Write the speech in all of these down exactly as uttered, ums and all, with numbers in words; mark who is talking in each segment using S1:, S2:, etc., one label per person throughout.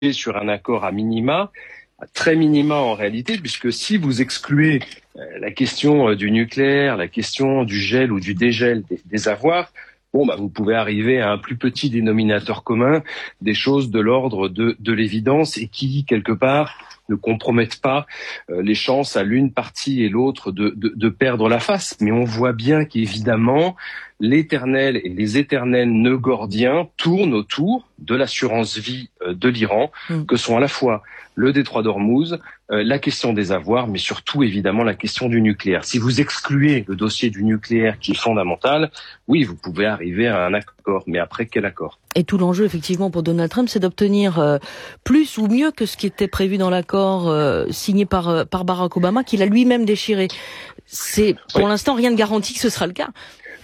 S1: sur un accord à minima, très minima en réalité, puisque si vous excluez la question du nucléaire, la question du gel ou du dégel des, des avoirs, bon, bah, vous pouvez arriver à un plus petit dénominateur commun, des choses de l'ordre de, de l'évidence et qui, quelque part, ne compromettent pas euh, les chances à l'une partie et l'autre de, de, de perdre la face. Mais on voit bien qu'évidemment, l'éternel et les éternels nœuds gordiens tournent autour de l'assurance vie euh, de l'Iran, mmh. que sont à la fois le détroit d'Ormuz, euh, la question des avoirs, mais surtout évidemment la question du nucléaire. Si vous excluez le dossier du nucléaire qui est fondamental, oui, vous pouvez arriver à un accord. Mais après, quel accord ?
S2: Et tout l'enjeu, effectivement, pour Donald Trump, c'est d'obtenir euh, plus ou mieux que ce qui était prévu dans l'accord euh, signé par, euh, par Barack Obama, qu'il a lui-même déchiré. C'est, pour oui. l'instant, rien ne garantit que ce sera le cas.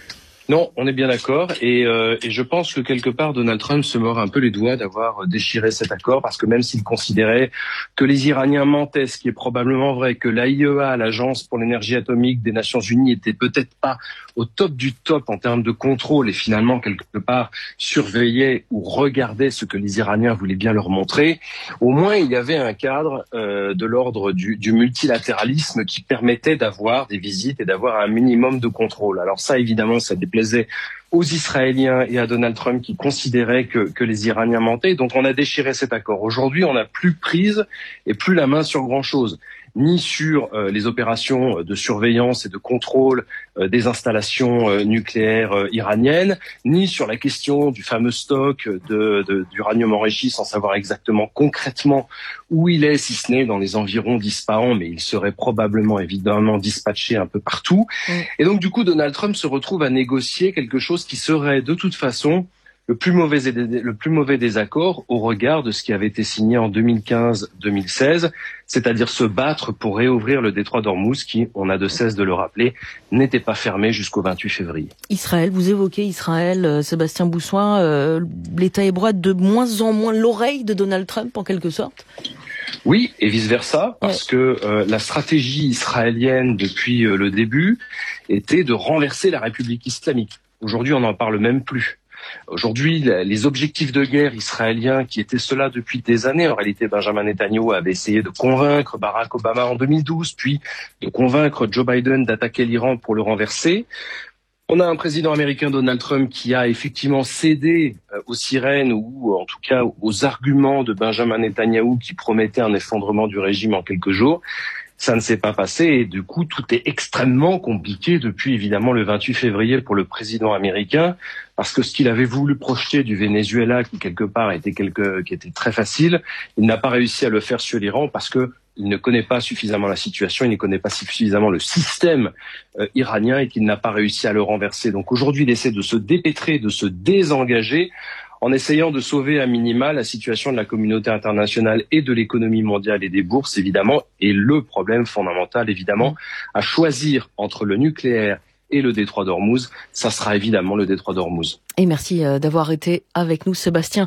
S1: Non, on est bien d'accord, et, euh, et je pense que quelque part Donald Trump se mord un peu les doigts d'avoir déchiré cet accord, parce que même s'il considérait que les Iraniens mentaient, ce qui est probablement vrai, que l'A I E A, l'Agence pour l'énergie atomique des Nations Unies, était peut-être pas au top du top en termes de contrôle, et finalement quelque part surveillait ou regardait ce que les Iraniens voulaient bien leur montrer, au moins il y avait un cadre euh, de l'ordre du, du multilatéralisme qui permettait d'avoir des visites et d'avoir un minimum de contrôle. Alors ça, évidemment, ça déplaisait aux Israéliens et à Donald Trump qui considéraient que, que les Iraniens mentaient. Donc on a déchiré cet accord. Aujourd'hui, on n'a plus prise et plus la main sur grand-chose, ni sur euh, les opérations de surveillance et de contrôle euh, des installations euh, nucléaires euh, iraniennes, ni sur la question du fameux stock de, de, d'uranium enrichi, sans savoir exactement concrètement où il est, si ce n'est dans les environs d'Ispahan, mais il serait probablement évidemment dispatché un peu partout. Mmh. Et donc du coup, Donald Trump se retrouve à négocier quelque chose qui serait de toute façon le plus mauvais, le plus mauvais des accords au regard de ce qui avait été signé en deux mille quinze deux mille seize, c'est-à-dire se battre pour réouvrir le détroit d'Ormuz qui, on a de cesse de le rappeler, n'était pas fermé jusqu'au vingt-huit février.
S2: Israël, vous évoquez Israël, euh, Sébastien Boussoin, euh, l'État hébreu de moins en moins l'oreille de Donald Trump en quelque sorte ?
S1: Oui, et vice-versa, parce ouais. que euh, la stratégie israélienne depuis euh, le début était de renverser la République islamique. Aujourd'hui, on n'en parle même plus. Aujourd'hui, les objectifs de guerre israéliens qui étaient ceux-là depuis des années, en réalité, Benjamin Netanyahu avait essayé de convaincre Barack Obama en deux mille douze, puis de convaincre Joe Biden d'attaquer l'Iran pour le renverser. On a un président américain, Donald Trump, qui a effectivement cédé aux sirènes ou en tout cas aux arguments de Benjamin Netanyahu qui promettait un effondrement du régime en quelques jours. Ça ne s'est pas passé et du coup, tout est extrêmement compliqué depuis évidemment le vingt-huit février pour le président américain, parce que ce qu'il avait voulu projeter du Venezuela, qui quelque part était quelque, qui était très facile, il n'a pas réussi à le faire sur l'Iran parce que il ne connaît pas suffisamment la situation, il ne connaît pas suffisamment le système euh, iranien et qu'il n'a pas réussi à le renverser. Donc aujourd'hui, il essaie de se dépêtrer, de se désengager en essayant de sauver à minima la situation de la communauté internationale et de l'économie mondiale et des bourses, évidemment. Et le problème fondamental, évidemment, à choisir entre le nucléaire et le détroit d'Ormuz, ça sera évidemment le détroit d'Ormuz.
S2: Et merci d'avoir été avec nous, Sébastien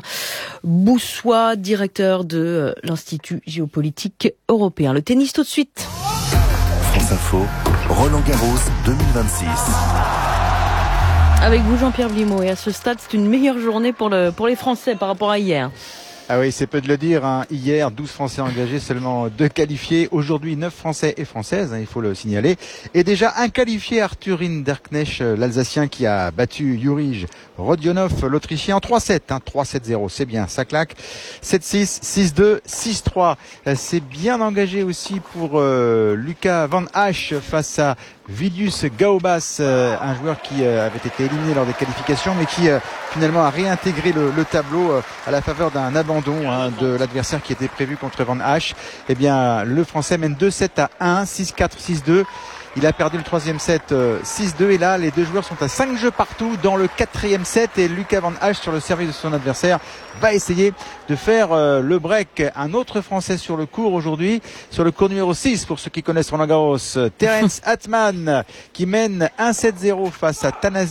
S2: Boussois, directeur de l'Institut géopolitique européen. Le tennis tout de suite.
S3: France Info, Roland Garros deux mille vingt-six.
S2: Avec vous, Jean-Pierre Blimaud, et à ce stade, c'est une meilleure journée pour, le, pour les Français par rapport à hier.
S4: Ah oui, c'est peu de le dire, hein. Hier, douze Français engagés, seulement deux qualifiés. Aujourd'hui, neuf Français et Françaises, hein, il faut le signaler. Et déjà un qualifié, Arthur Rinderknecht, l'Alsacien qui a battu Jurij Rodionov, l'Autrichien, en trois sept. Hein, trois sept zéro, c'est bien, ça claque. sept six, six deux, six trois. C'est bien engagé aussi pour euh, Lucas Van Hache face à Vidius Gaubas, euh, un joueur qui euh, avait été éliminé lors des qualifications, mais qui euh, finalement a réintégré le, le tableau euh, à la faveur d'un abandon hein, de l'adversaire qui était prévu contre Van Hache. Eh bien, le Français mène deux sept à un, six quatre, six deux. Il a perdu le troisième set euh, six deux et là les deux joueurs sont à cinq jeux partout dans le quatrième set et Lucas Van Hache sur le service de son adversaire va essayer de faire euh, le break. Un autre Français sur le court aujourd'hui, sur le court numéro six pour ceux qui connaissent Roland Garros, Terence Atman qui mène un sept zéro face à Thanasi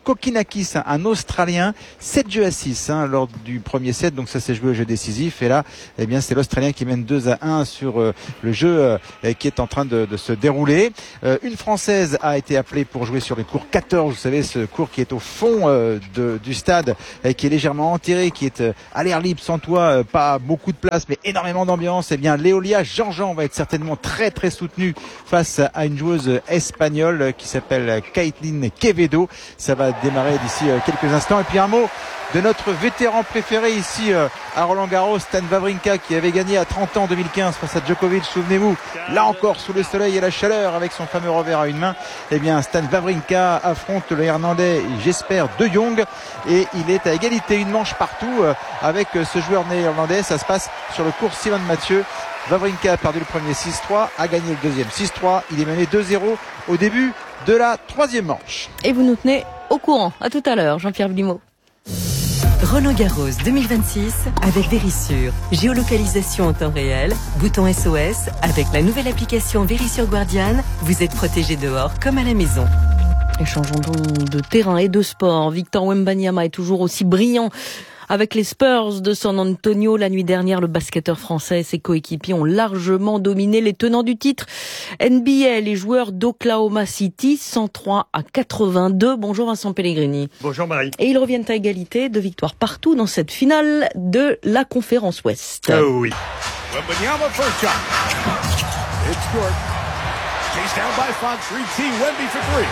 S4: Kokinakis, un Australien, sept jeux à six hein, lors du premier set, donc ça s'est joué au jeu décisif. Et là, eh bien, c'est l'Australien qui mène deux à un sur euh, le jeu euh, qui est en train de, de se dérouler. Euh, une Française a été appelée pour jouer sur le cours quatorze, vous savez, ce cours qui est au fond euh, de, du stade, et qui est légèrement enterré, qui est euh, à l'air libre, sans toit, euh, pas beaucoup de place, mais énormément d'ambiance. Eh bien, Léolia Jean-Jean va être certainement très très soutenue face à une joueuse espagnole qui s'appelle Caitlin Quevedo. Ça va démarrer d'ici quelques instants. Et puis un mot de notre vétéran préféré ici à Roland-Garros, Stan Wawrinka, qui avait gagné à trente ans en deux mille quinze face à Djokovic, souvenez-vous, là encore sous le soleil et la chaleur avec son fameux revers à une main. Eh bien, Stan Wawrinka affronte le Néerlandais, j'espère, De Jong, et il est à égalité, une manche partout avec ce joueur néerlandais. Ça se passe sur le cours Simone Mathieu. Wawrinka a perdu le premier six trois, a gagné le deuxième six trois. Il est mené deux zéro au début de la troisième manche.
S2: Et vous nous tenez au courant. À tout à l'heure, Jean-Pierre Blimaud.
S5: Roland Garros deux mille vingt-six avec Vérissure. Géolocalisation en temps réel, bouton S O S. Avec la nouvelle application Vérissure Guardian, vous êtes protégé dehors comme à la maison.
S2: Et changeons donc de terrain et de sport. Victor Wembanyama est toujours aussi brillant avec les Spurs de San Antonio. La nuit dernière, le basketteur français et ses coéquipiers ont largement dominé les tenants du titre N B A, les joueurs d'Oklahoma City, cent trois à quatre-vingt-deux. Bonjour Vincent Pellegrini.
S6: Bonjour Marie.
S2: Et ils reviennent à égalité, de victoires partout dans cette finale de la conférence Ouest.
S6: Oh oui.
S7: Wembanyama first shot. It's good. Chased down by Fox. three T. Wemby for three.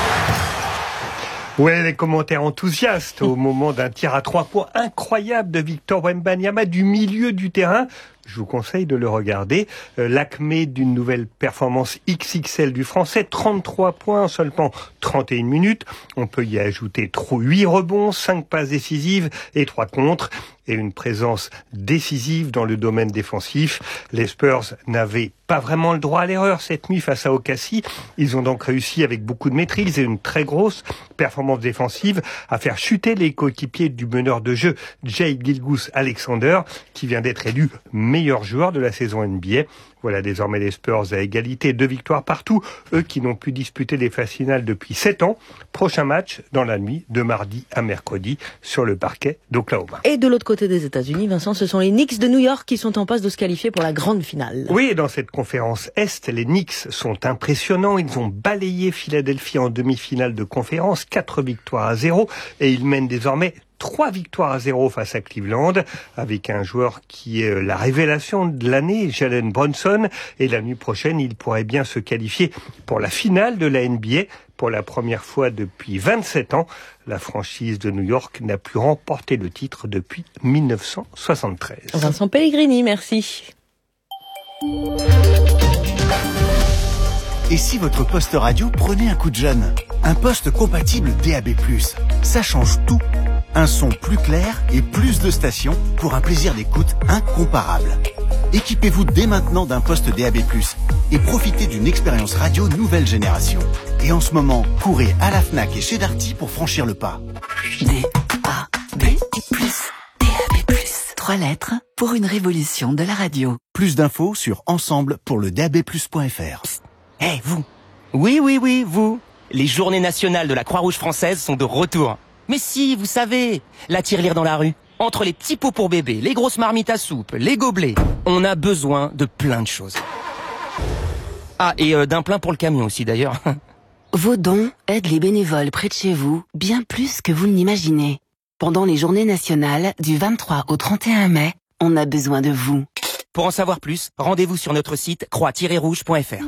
S6: Ouais, les commentaires enthousiastes au moment d'un tir à trois points incroyable de Victor Wembanyama du milieu du terrain. Je vous conseille de le regarder. Euh, l'acmé d'une nouvelle performance X X L du Français, trente-trois points en seulement trente et une minutes. On peut y ajouter huit rebonds, cinq passes décisives et trois contres. Et une présence décisive dans le domaine défensif. Les Spurs n'avaient pas vraiment le droit à l'erreur cette nuit face à O K C. Ils ont donc réussi avec beaucoup de maîtrise et une très grosse performance défensive à faire chuter les coéquipiers du meneur de jeu Shai Gilgeous-Alexander, qui vient d'être élu meilleur joueur de la saison N B A. Voilà désormais les Spurs à égalité, deux victoires partout, eux qui n'ont pu disputer les phases finales depuis sept ans. Prochain match dans la nuit de mardi à mercredi sur le parquet d'Oklahoma.
S2: Et de l'autre côté des États-Unis, Vincent, ce sont les Knicks de New York qui sont en passe de se qualifier pour la grande finale.
S6: Oui, et dans cette conférence Est, les Knicks sont impressionnants. Ils ont balayé Philadelphie en demi-finale de conférence, quatre victoires à zéro, et ils mènent désormais trois victoires à zéro face à Cleveland, avec un joueur qui est la révélation de l'année, Jalen Brunson, et la nuit prochaine, il pourrait bien se qualifier pour la finale de la N B A. Pour la première fois depuis vingt-sept ans, la franchise de New York n'a plus remporté le titre depuis mille neuf cent soixante-treize.
S2: Vincent Pellegrini, merci.
S3: Et si votre poste radio prenait un coup de jeune? Un poste compatible D A B plus, ça change tout. Un son plus clair et plus de stations pour un plaisir d'écoute incomparable. Équipez-vous dès maintenant d'un poste D A B plus, et profitez d'une expérience radio nouvelle génération. Et en ce moment, courez à la Fnac et chez Darty pour franchir le pas.
S5: D A B plus, D A B plus. Trois lettres pour une révolution de la radio.
S3: Plus d'infos sur ensemble pour le D A B plus point F R.
S8: Eh, hey, vous. Oui, oui, oui, vous. Les journées nationales de la Croix-Rouge française sont de retour. Mais si, vous savez, la tirelire dans la rue, entre les petits pots pour bébé, les grosses marmites à soupe, les gobelets, on a besoin de plein de choses. Ah, et euh, d'un plein pour le camion aussi d'ailleurs.
S9: Vos dons aident les bénévoles près de chez vous, bien plus que vous ne l'imaginez. Pendant les journées nationales, du vingt-trois au trente et un mai, on a besoin de vous.
S8: Pour en savoir plus, rendez-vous sur notre site croix tiret rouge point F R.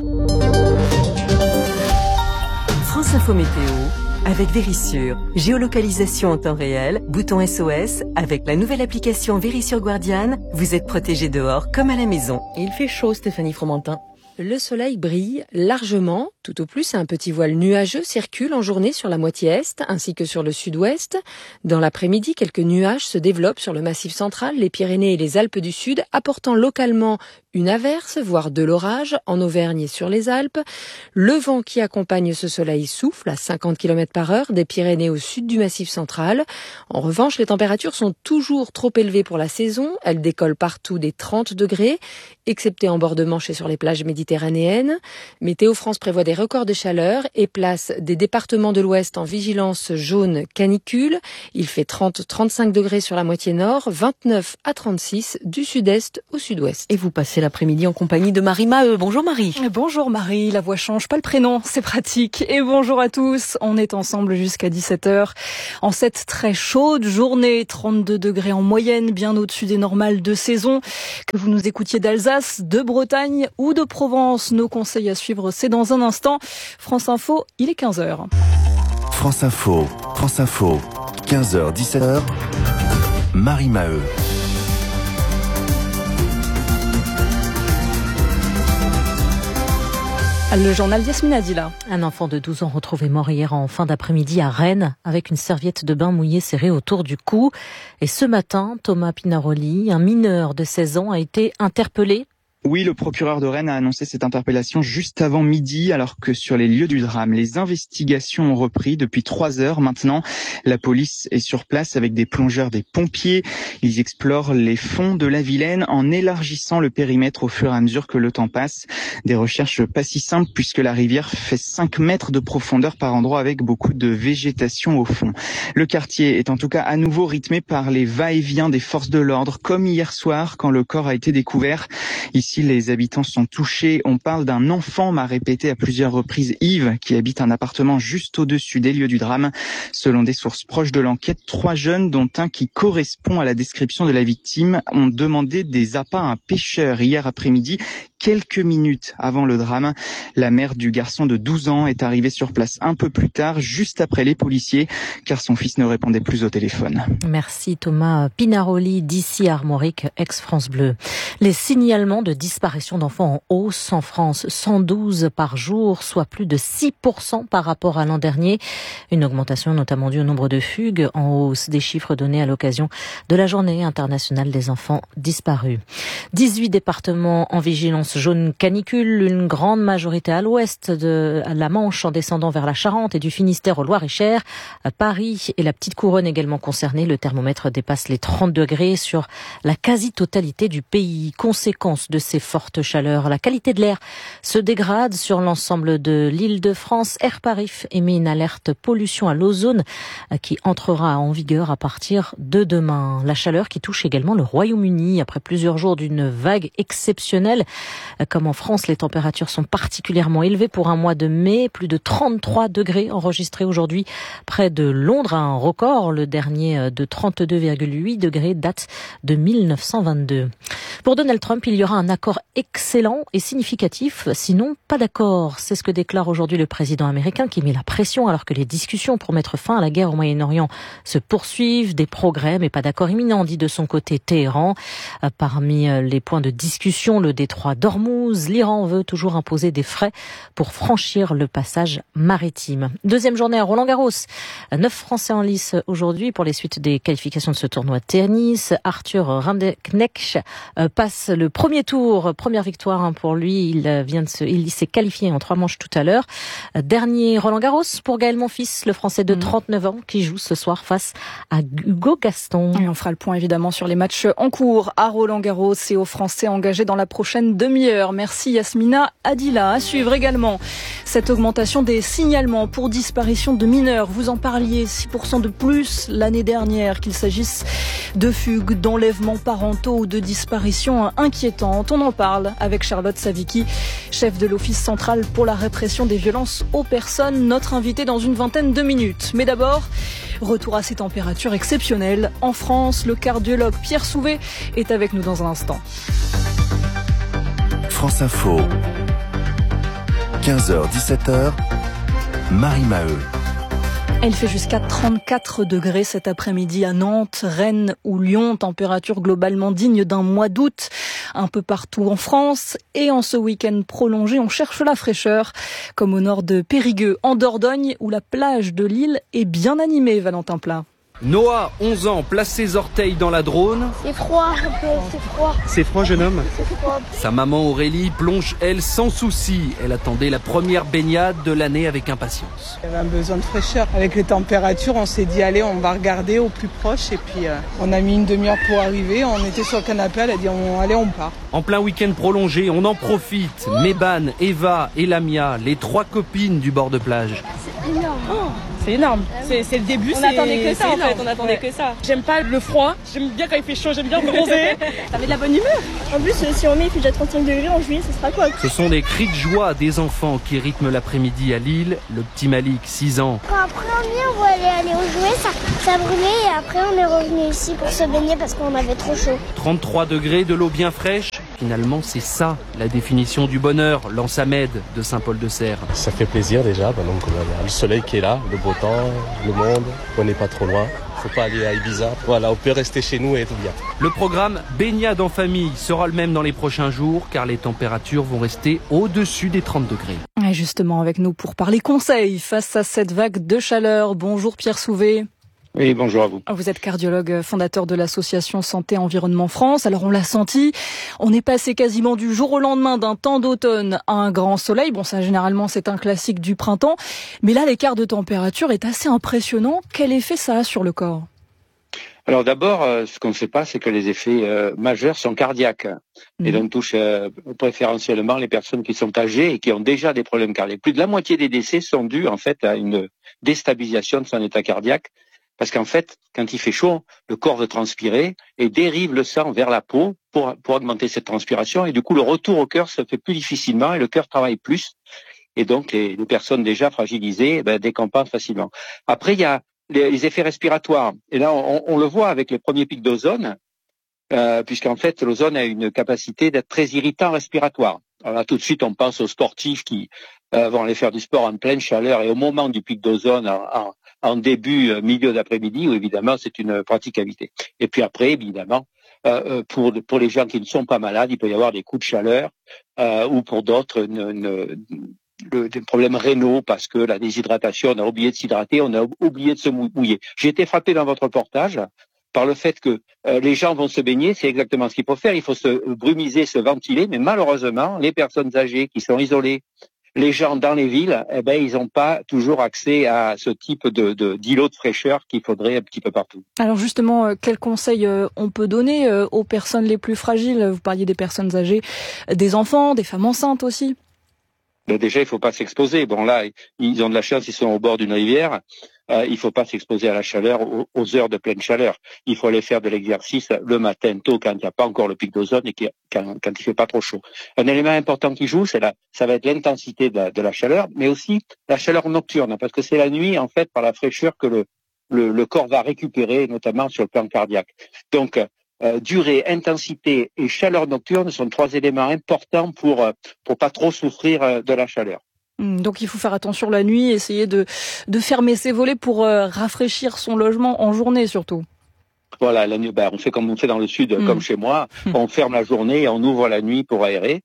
S5: France Info Météo avec Vérissure. Géolocalisation en temps réel, bouton S O S. Avec la nouvelle application Vérissure Guardian, vous êtes protégé dehors comme à la maison.
S2: Il fait chaud, Stéphanie Fromentin.
S10: Le soleil brille largement. Tout au plus, un petit voile nuageux circule en journée sur la moitié est ainsi que sur le sud-ouest. Dans l'après-midi, quelques nuages se développent sur le massif central, les Pyrénées et les Alpes du Sud, apportant localement une averse, voire de l'orage en Auvergne et sur les Alpes. Le vent qui accompagne ce soleil souffle à cinquante kilomètres par heure des Pyrénées au sud du Massif central. En revanche, les températures sont toujours trop élevées pour la saison. Elles décollent partout des trente degrés, excepté en bord de Manche et sur les plages méditerranéennes. Météo France prévoit des records de chaleur et place des départements de l'Ouest en vigilance jaune canicule. Il fait trente à trente-cinq degrés sur la moitié nord, vingt-neuf à trente-six du sud-est au sud-ouest.
S2: Et vous passez l'après-midi en compagnie de Marie Maheu. Bonjour Marie.
S11: Bonjour Marie, la voix change, pas le prénom, c'est pratique. Et bonjour à tous, on est ensemble jusqu'à dix-sept heures. En cette très chaude journée, trente-deux degrés en moyenne, bien au-dessus des normales de saison. Que vous nous écoutiez d'Alsace, de Bretagne ou de Provence, nos conseils à suivre, c'est dans un instant. France Info, il est quinze heures.
S12: France Info, France Info, quinze heures, dix-sept heures, Marie Maheu.
S11: Le journal d'Yasmine Adila.
S2: Un enfant de douze ans retrouvé mort hier en fin d'après-midi à Rennes avec une serviette de bain mouillée serrée autour du cou. Et ce matin, Thomas Pinaroli, un mineur de seize ans, a été interpellé.
S13: Oui, le procureur de Rennes a annoncé cette interpellation juste avant midi, alors que sur les lieux du drame, les investigations ont repris depuis trois heures maintenant. La police est sur place avec des plongeurs, des pompiers. Ils explorent les fonds de la Vilaine en élargissant le périmètre au fur et à mesure que le temps passe. Des recherches pas si simples puisque la rivière fait cinq mètres de profondeur par endroit avec beaucoup de végétation au fond. Le quartier est en tout cas à nouveau rythmé par les va-et-vient des forces de l'ordre, comme hier soir quand le corps a été découvert. Ici, les habitants sont touchés. On parle d'un enfant, m'a répété à plusieurs reprises Yves, qui habite un appartement juste au-dessus des lieux du drame. Selon des sources proches de l'enquête, trois jeunes, dont un qui correspond à la description de la victime, ont demandé des appâts à un pêcheur hier après-midi, quelques minutes avant le drame. La mère du garçon de douze ans est arrivée sur place un peu plus tard, juste après les policiers, car son fils ne répondait plus au téléphone.
S2: Merci Thomas Pinaroli, d'ici Armorique, ex-France Bleu. Les signalements de disparition d'enfants en hausse en France, cent douze par jour, soit plus de six pour cent par rapport à l'an dernier. Une augmentation notamment due au nombre de fugues en hausse, des chiffres donnés à l'occasion de la journée internationale des enfants disparus. dix-huit départements en vigilance jaune canicule, une grande majorité à l'ouest de la Manche en descendant vers la Charente et du Finistère au Loir-et-Cher. Paris et la petite couronne également concernés. Le thermomètre dépasse les trente degrés sur la quasi-totalité du pays. Conséquence de ces fortes chaleurs, la qualité de l'air se dégrade sur l'ensemble de l'Île-de-France. Air Paris émet une alerte pollution à l'ozone qui entrera en vigueur à partir de demain. La chaleur qui touche également le Royaume-Uni après plusieurs jours d'une vague exceptionnelle. Comme en France, les températures sont particulièrement élevées pour un mois de mai. Plus de trente-trois degrés enregistrés aujourd'hui près de Londres, un record. Le dernier de trente-deux virgule huit degrés date de mille neuf cent vingt-deux. Pour Donald Trump, il y aura un accord excellent et significatif, sinon pas d'accord. C'est ce que déclare aujourd'hui le président américain qui met la pression alors que les discussions pour mettre fin à la guerre au Moyen-Orient se poursuivent. Des progrès, mais pas d'accord imminent, dit de son côté Téhéran. Parmi les points de discussion, le détroit d'Ormuz, l'Iran veut toujours imposer des frais pour franchir le passage maritime. Deuxième journée à Roland-Garros. Neuf Français en lice aujourd'hui pour les suites des qualifications de ce tournoi de tennis. Arthur Randeknecht passe le premier tour, première victoire pour lui. Il vient de se, il s'est qualifié en trois manches tout à l'heure. Dernier Roland-Garros pour Gaël Monfils, le Français de trente-neuf ans qui joue ce soir face à Hugo Gaston.
S11: Et on fera le point évidemment sur les matchs en cours à Roland-Garros et aux Français engagés dans la prochaine demi-heure. Merci Yasmina Adila. À suivre également cette augmentation des signalements pour disparition de mineurs. Vous en parliez, six pour cent de plus l'année dernière, qu'il s'agisse de fugues, d'enlèvements parentaux ou de disparitions inquiétantes. On en parle avec Charlotte Savicki, chef de l'Office central pour la répression des violences aux personnes, notre invitée dans une vingtaine de minutes. Mais d'abord, retour à ces températures exceptionnelles. En France, le cardiologue Pierre Souvé est avec nous dans un instant.
S12: France Info, quinze heures dix-sept heures, Marie Maheu.
S11: Elle fait jusqu'à trente-quatre degrés cet après-midi à Nantes, Rennes ou Lyon. Température globalement digne d'un mois d'août un peu partout en France. Et en ce week-end prolongé, on cherche la fraîcheur, comme au nord de Périgueux, en Dordogne, où la plage de l'île est bien animée, Valentin Plat.
S14: Noah, onze ans, place ses orteils dans la Drône.
S15: C'est froid, un peu, c'est froid.
S14: C'est froid, jeune homme.
S15: C'est froid.
S14: Sa maman Aurélie plonge, elle, sans souci. Elle attendait la première baignade de l'année avec impatience.
S16: Il y avait un besoin de fraîcheur. Avec les températures, on s'est dit, allez, on va regarder au plus proche. Et puis, euh, on a mis une demi-heure pour arriver. On était sur le canapé, elle a dit, on, allez, on part.
S14: En plein week-end prolongé, on en profite. Mébane, Eva et Lamia, les trois copines du bord de plage.
S15: C'est énorme.
S17: Oh. C'est énorme, c'est, c'est le début,
S15: on
S17: c'est,
S15: attendait que ça
S17: c'est
S15: en
S17: énorme.
S15: fait, on attendait
S17: ouais.
S15: que ça.
S17: J'aime pas le froid, j'aime bien quand il fait chaud, j'aime bien bronzer. Ça met de la bonne humeur.
S15: En plus, si on met il fait déjà trente-cinq degrés en juillet, ce sera quoi?
S14: Ce sont des cris de joie des enfants qui rythment l'après-midi à Lille. Le petit Malik, six ans.
S15: Quand après on vient, on va aller, aller au jouet, ça, ça brûlait et après on est revenu ici pour se baigner parce qu'on avait trop chaud.
S14: trente-trois degrés, de l'eau bien fraîche. Finalement, c'est ça, la définition du bonheur, lance Ahmed de Saint-Paul-de-Serre.
S18: Ça fait plaisir déjà, bah donc, euh, le soleil qui est là, le beau temps, le monde, on n'est pas trop loin. Faut pas aller à Ibiza. Voilà, on peut rester chez nous et tout bien.
S14: Le programme Baignade en famille sera le même dans les prochains jours car les températures vont rester au-dessus des trente degrés.
S11: Et justement, avec nous pour parler conseils face à cette vague de chaleur. Bonjour Pierre Souvé.
S19: Oui, bonjour à vous.
S11: Vous êtes cardiologue, fondateur de l'association Santé Environnement France. Alors on l'a senti, on est passé quasiment du jour au lendemain d'un temps d'automne à un grand soleil. Bon, ça généralement c'est un classique du printemps, mais là l'écart de température est assez impressionnant. Quel effet ça a sur le corps ?
S19: Alors d'abord, euh, ce qu'on ne sait pas, c'est que les effets euh, majeurs sont cardiaques mmh. et donc touchent euh, préférentiellement les personnes qui sont âgées et qui ont déjà des problèmes cardiaques. Plus de la moitié des décès sont dus en fait à une déstabilisation de son état cardiaque. Parce qu'en fait, quand il fait chaud, le corps veut transpirer et dérive le sang vers la peau pour, pour augmenter cette transpiration. Et du coup, le retour au cœur se fait plus difficilement et le cœur travaille plus. Et donc, les, les personnes déjà fragilisées ben, décompensent facilement. Après, il y a les, les effets respiratoires. Et là, on, on le voit avec les premiers pics d'ozone, euh, puisqu'en fait, l'ozone a une capacité d'être très irritant respiratoire. Alors là, tout de suite, on pense aux sportifs qui euh, vont aller faire du sport en pleine chaleur et au moment du pic d'ozone, en, en en début, euh, milieu d'après-midi, où évidemment c'est une pratique à éviter. Et puis après, évidemment, euh, pour pour les gens qui ne sont pas malades, il peut y avoir des coups de chaleur, euh, ou pour d'autres, une, une, le, des problèmes rénaux, parce que la déshydratation, on a oublié de s'hydrater, on a oublié de se mouiller. J'ai été frappé dans votre reportage par le fait que euh, les gens vont se baigner, c'est exactement ce qu'il faut faire, il faut se brumiser, se ventiler, mais malheureusement, les personnes âgées qui sont isolées, les gens dans les villes, eh ben, ils n'ont pas toujours accès à ce type de, de, d'îlots de fraîcheur qu'il faudrait un petit peu partout.
S11: Alors justement, euh, quels conseils euh, on peut donner euh, aux personnes les plus fragiles ? Vous parliez des personnes âgées, des enfants, des femmes enceintes aussi.
S19: Ben déjà, il faut pas s'exposer. Bon là, ils ont de la chance, ils sont au bord d'une rivière. Euh, il faut pas s'exposer à la chaleur, aux, aux heures de pleine chaleur. Il faut aller faire de l'exercice le matin tôt quand il n'y a pas encore le pic d'ozone et quand, quand il fait pas trop chaud. Un élément important qui joue, c'est la, ça va être l'intensité de la, de la chaleur, mais aussi la chaleur nocturne, parce que c'est la nuit en fait par la fraîcheur que le, le, le corps va récupérer, notamment sur le plan cardiaque. Donc euh, durée, intensité et chaleur nocturne sont trois éléments importants pour pour pas trop souffrir de la chaleur.
S11: Donc il faut faire attention la nuit, essayer de, de fermer ses volets pour euh, rafraîchir son logement en journée surtout.
S19: Voilà, la nuit, ben, on fait comme on fait dans le sud, mmh. comme chez moi, mmh. on ferme la journée et on ouvre la nuit pour aérer.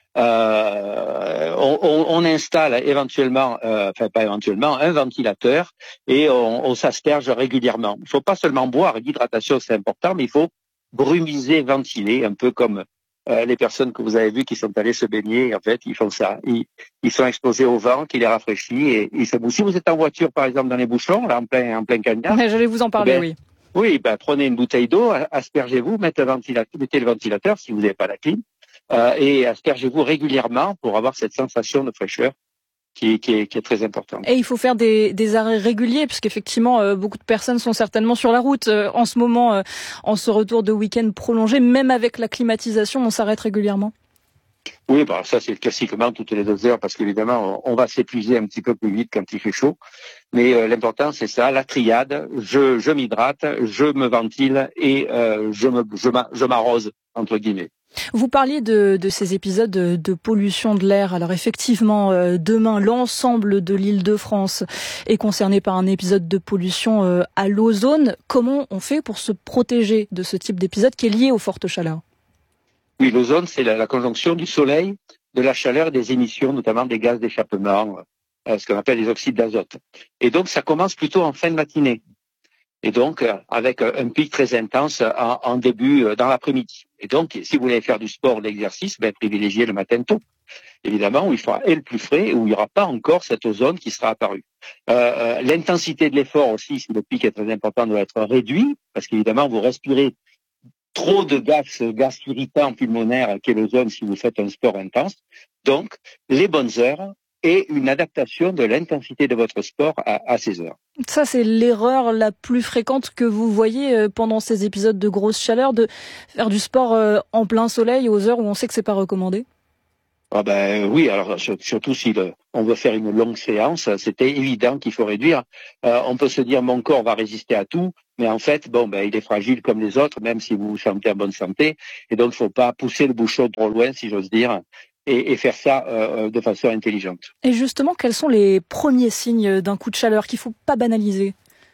S19: Euh, on, on, on installe éventuellement, euh, enfin pas éventuellement, un ventilateur et on, on s'asperge régulièrement. Il ne faut pas seulement boire, l'hydratation c'est important, mais il faut brumiser, ventiler, un peu comme Euh, les personnes que vous avez vues qui sont allées se baigner, en fait, ils font ça. Ils, ils sont exposés au vent qui les rafraîchit et ils se mouillent. Si vous êtes en voiture, par exemple, dans les bouchons, là, en plein, en plein cagnard.
S11: Mais j'allais vous en parler,
S19: ben,
S11: oui.
S19: Oui, ben, prenez une bouteille d'eau, aspergez-vous, mettez le ventilateur, mettez le ventilateur si vous n'avez pas la clim, euh, et aspergez-vous régulièrement pour avoir cette sensation de fraîcheur qui, qui, est, qui est très importante.
S11: Et il faut faire des, des arrêts réguliers, puisqu'effectivement, euh, beaucoup de personnes sont certainement sur la route euh, en ce moment, euh, en ce retour de week-end prolongé. Même avec la climatisation, on s'arrête régulièrement.
S19: Oui, bah ça c'est classiquement toutes les deux heures, parce qu'évidemment, on, on va s'épuiser un petit peu plus vite quand il fait chaud. Mais euh, l'important, c'est ça, la triade. Je, je m'hydrate, je me ventile et euh, je, me, je, m'a, je m'arrose, entre guillemets.
S11: Vous parliez de, de ces épisodes de, de pollution de l'air. Alors effectivement, euh, demain, l'ensemble de l'Île-de-France est concerné par un épisode de pollution euh, à l'ozone. Comment on fait pour se protéger de ce type d'épisode qui est lié aux fortes chaleurs ?
S19: Oui, l'ozone, c'est la, la conjonction du soleil, de la chaleur et des émissions, notamment des gaz d'échappement, euh, ce qu'on appelle les oxydes d'azote. Et donc, ça commence plutôt en fin de matinée. Et donc, euh, avec un pic très intense en, en début, euh, dans l'après-midi. Et donc, si vous voulez faire du sport, de l'exercice, ben, privilégiez le matin tôt. Évidemment, où il fera et le plus frais, où il n'y aura pas encore cette ozone qui sera apparue. Euh, euh, l'intensité de l'effort aussi, si le pic est très important, doit être réduit, parce qu'évidemment, vous respirez trop de gaz, gaz irritant pulmonaire qui est l'ozone si vous faites un sport intense. Donc, les bonnes heures et une adaptation de l'intensité de votre sport à, à ces heures.
S11: Ça, c'est l'erreur la plus fréquente que vous voyez pendant ces épisodes de grosse chaleur, de faire du sport en plein soleil aux heures où on sait que c'est pas recommandé?
S19: Ah ben oui, alors surtout si le, on veut faire une longue séance, c'était évident qu'il faut réduire. Euh, on peut se dire mon corps va résister à tout, mais en fait, bon ben il est fragile comme les autres, même si vous vous sentez en bonne santé, et donc il faut pas pousser le bouchon trop loin, si j'ose dire, et, et faire ça euh, de façon intelligente.
S11: Et justement, quels sont les premiers signes d'un coup de chaleur qu'il faut pas banaliser?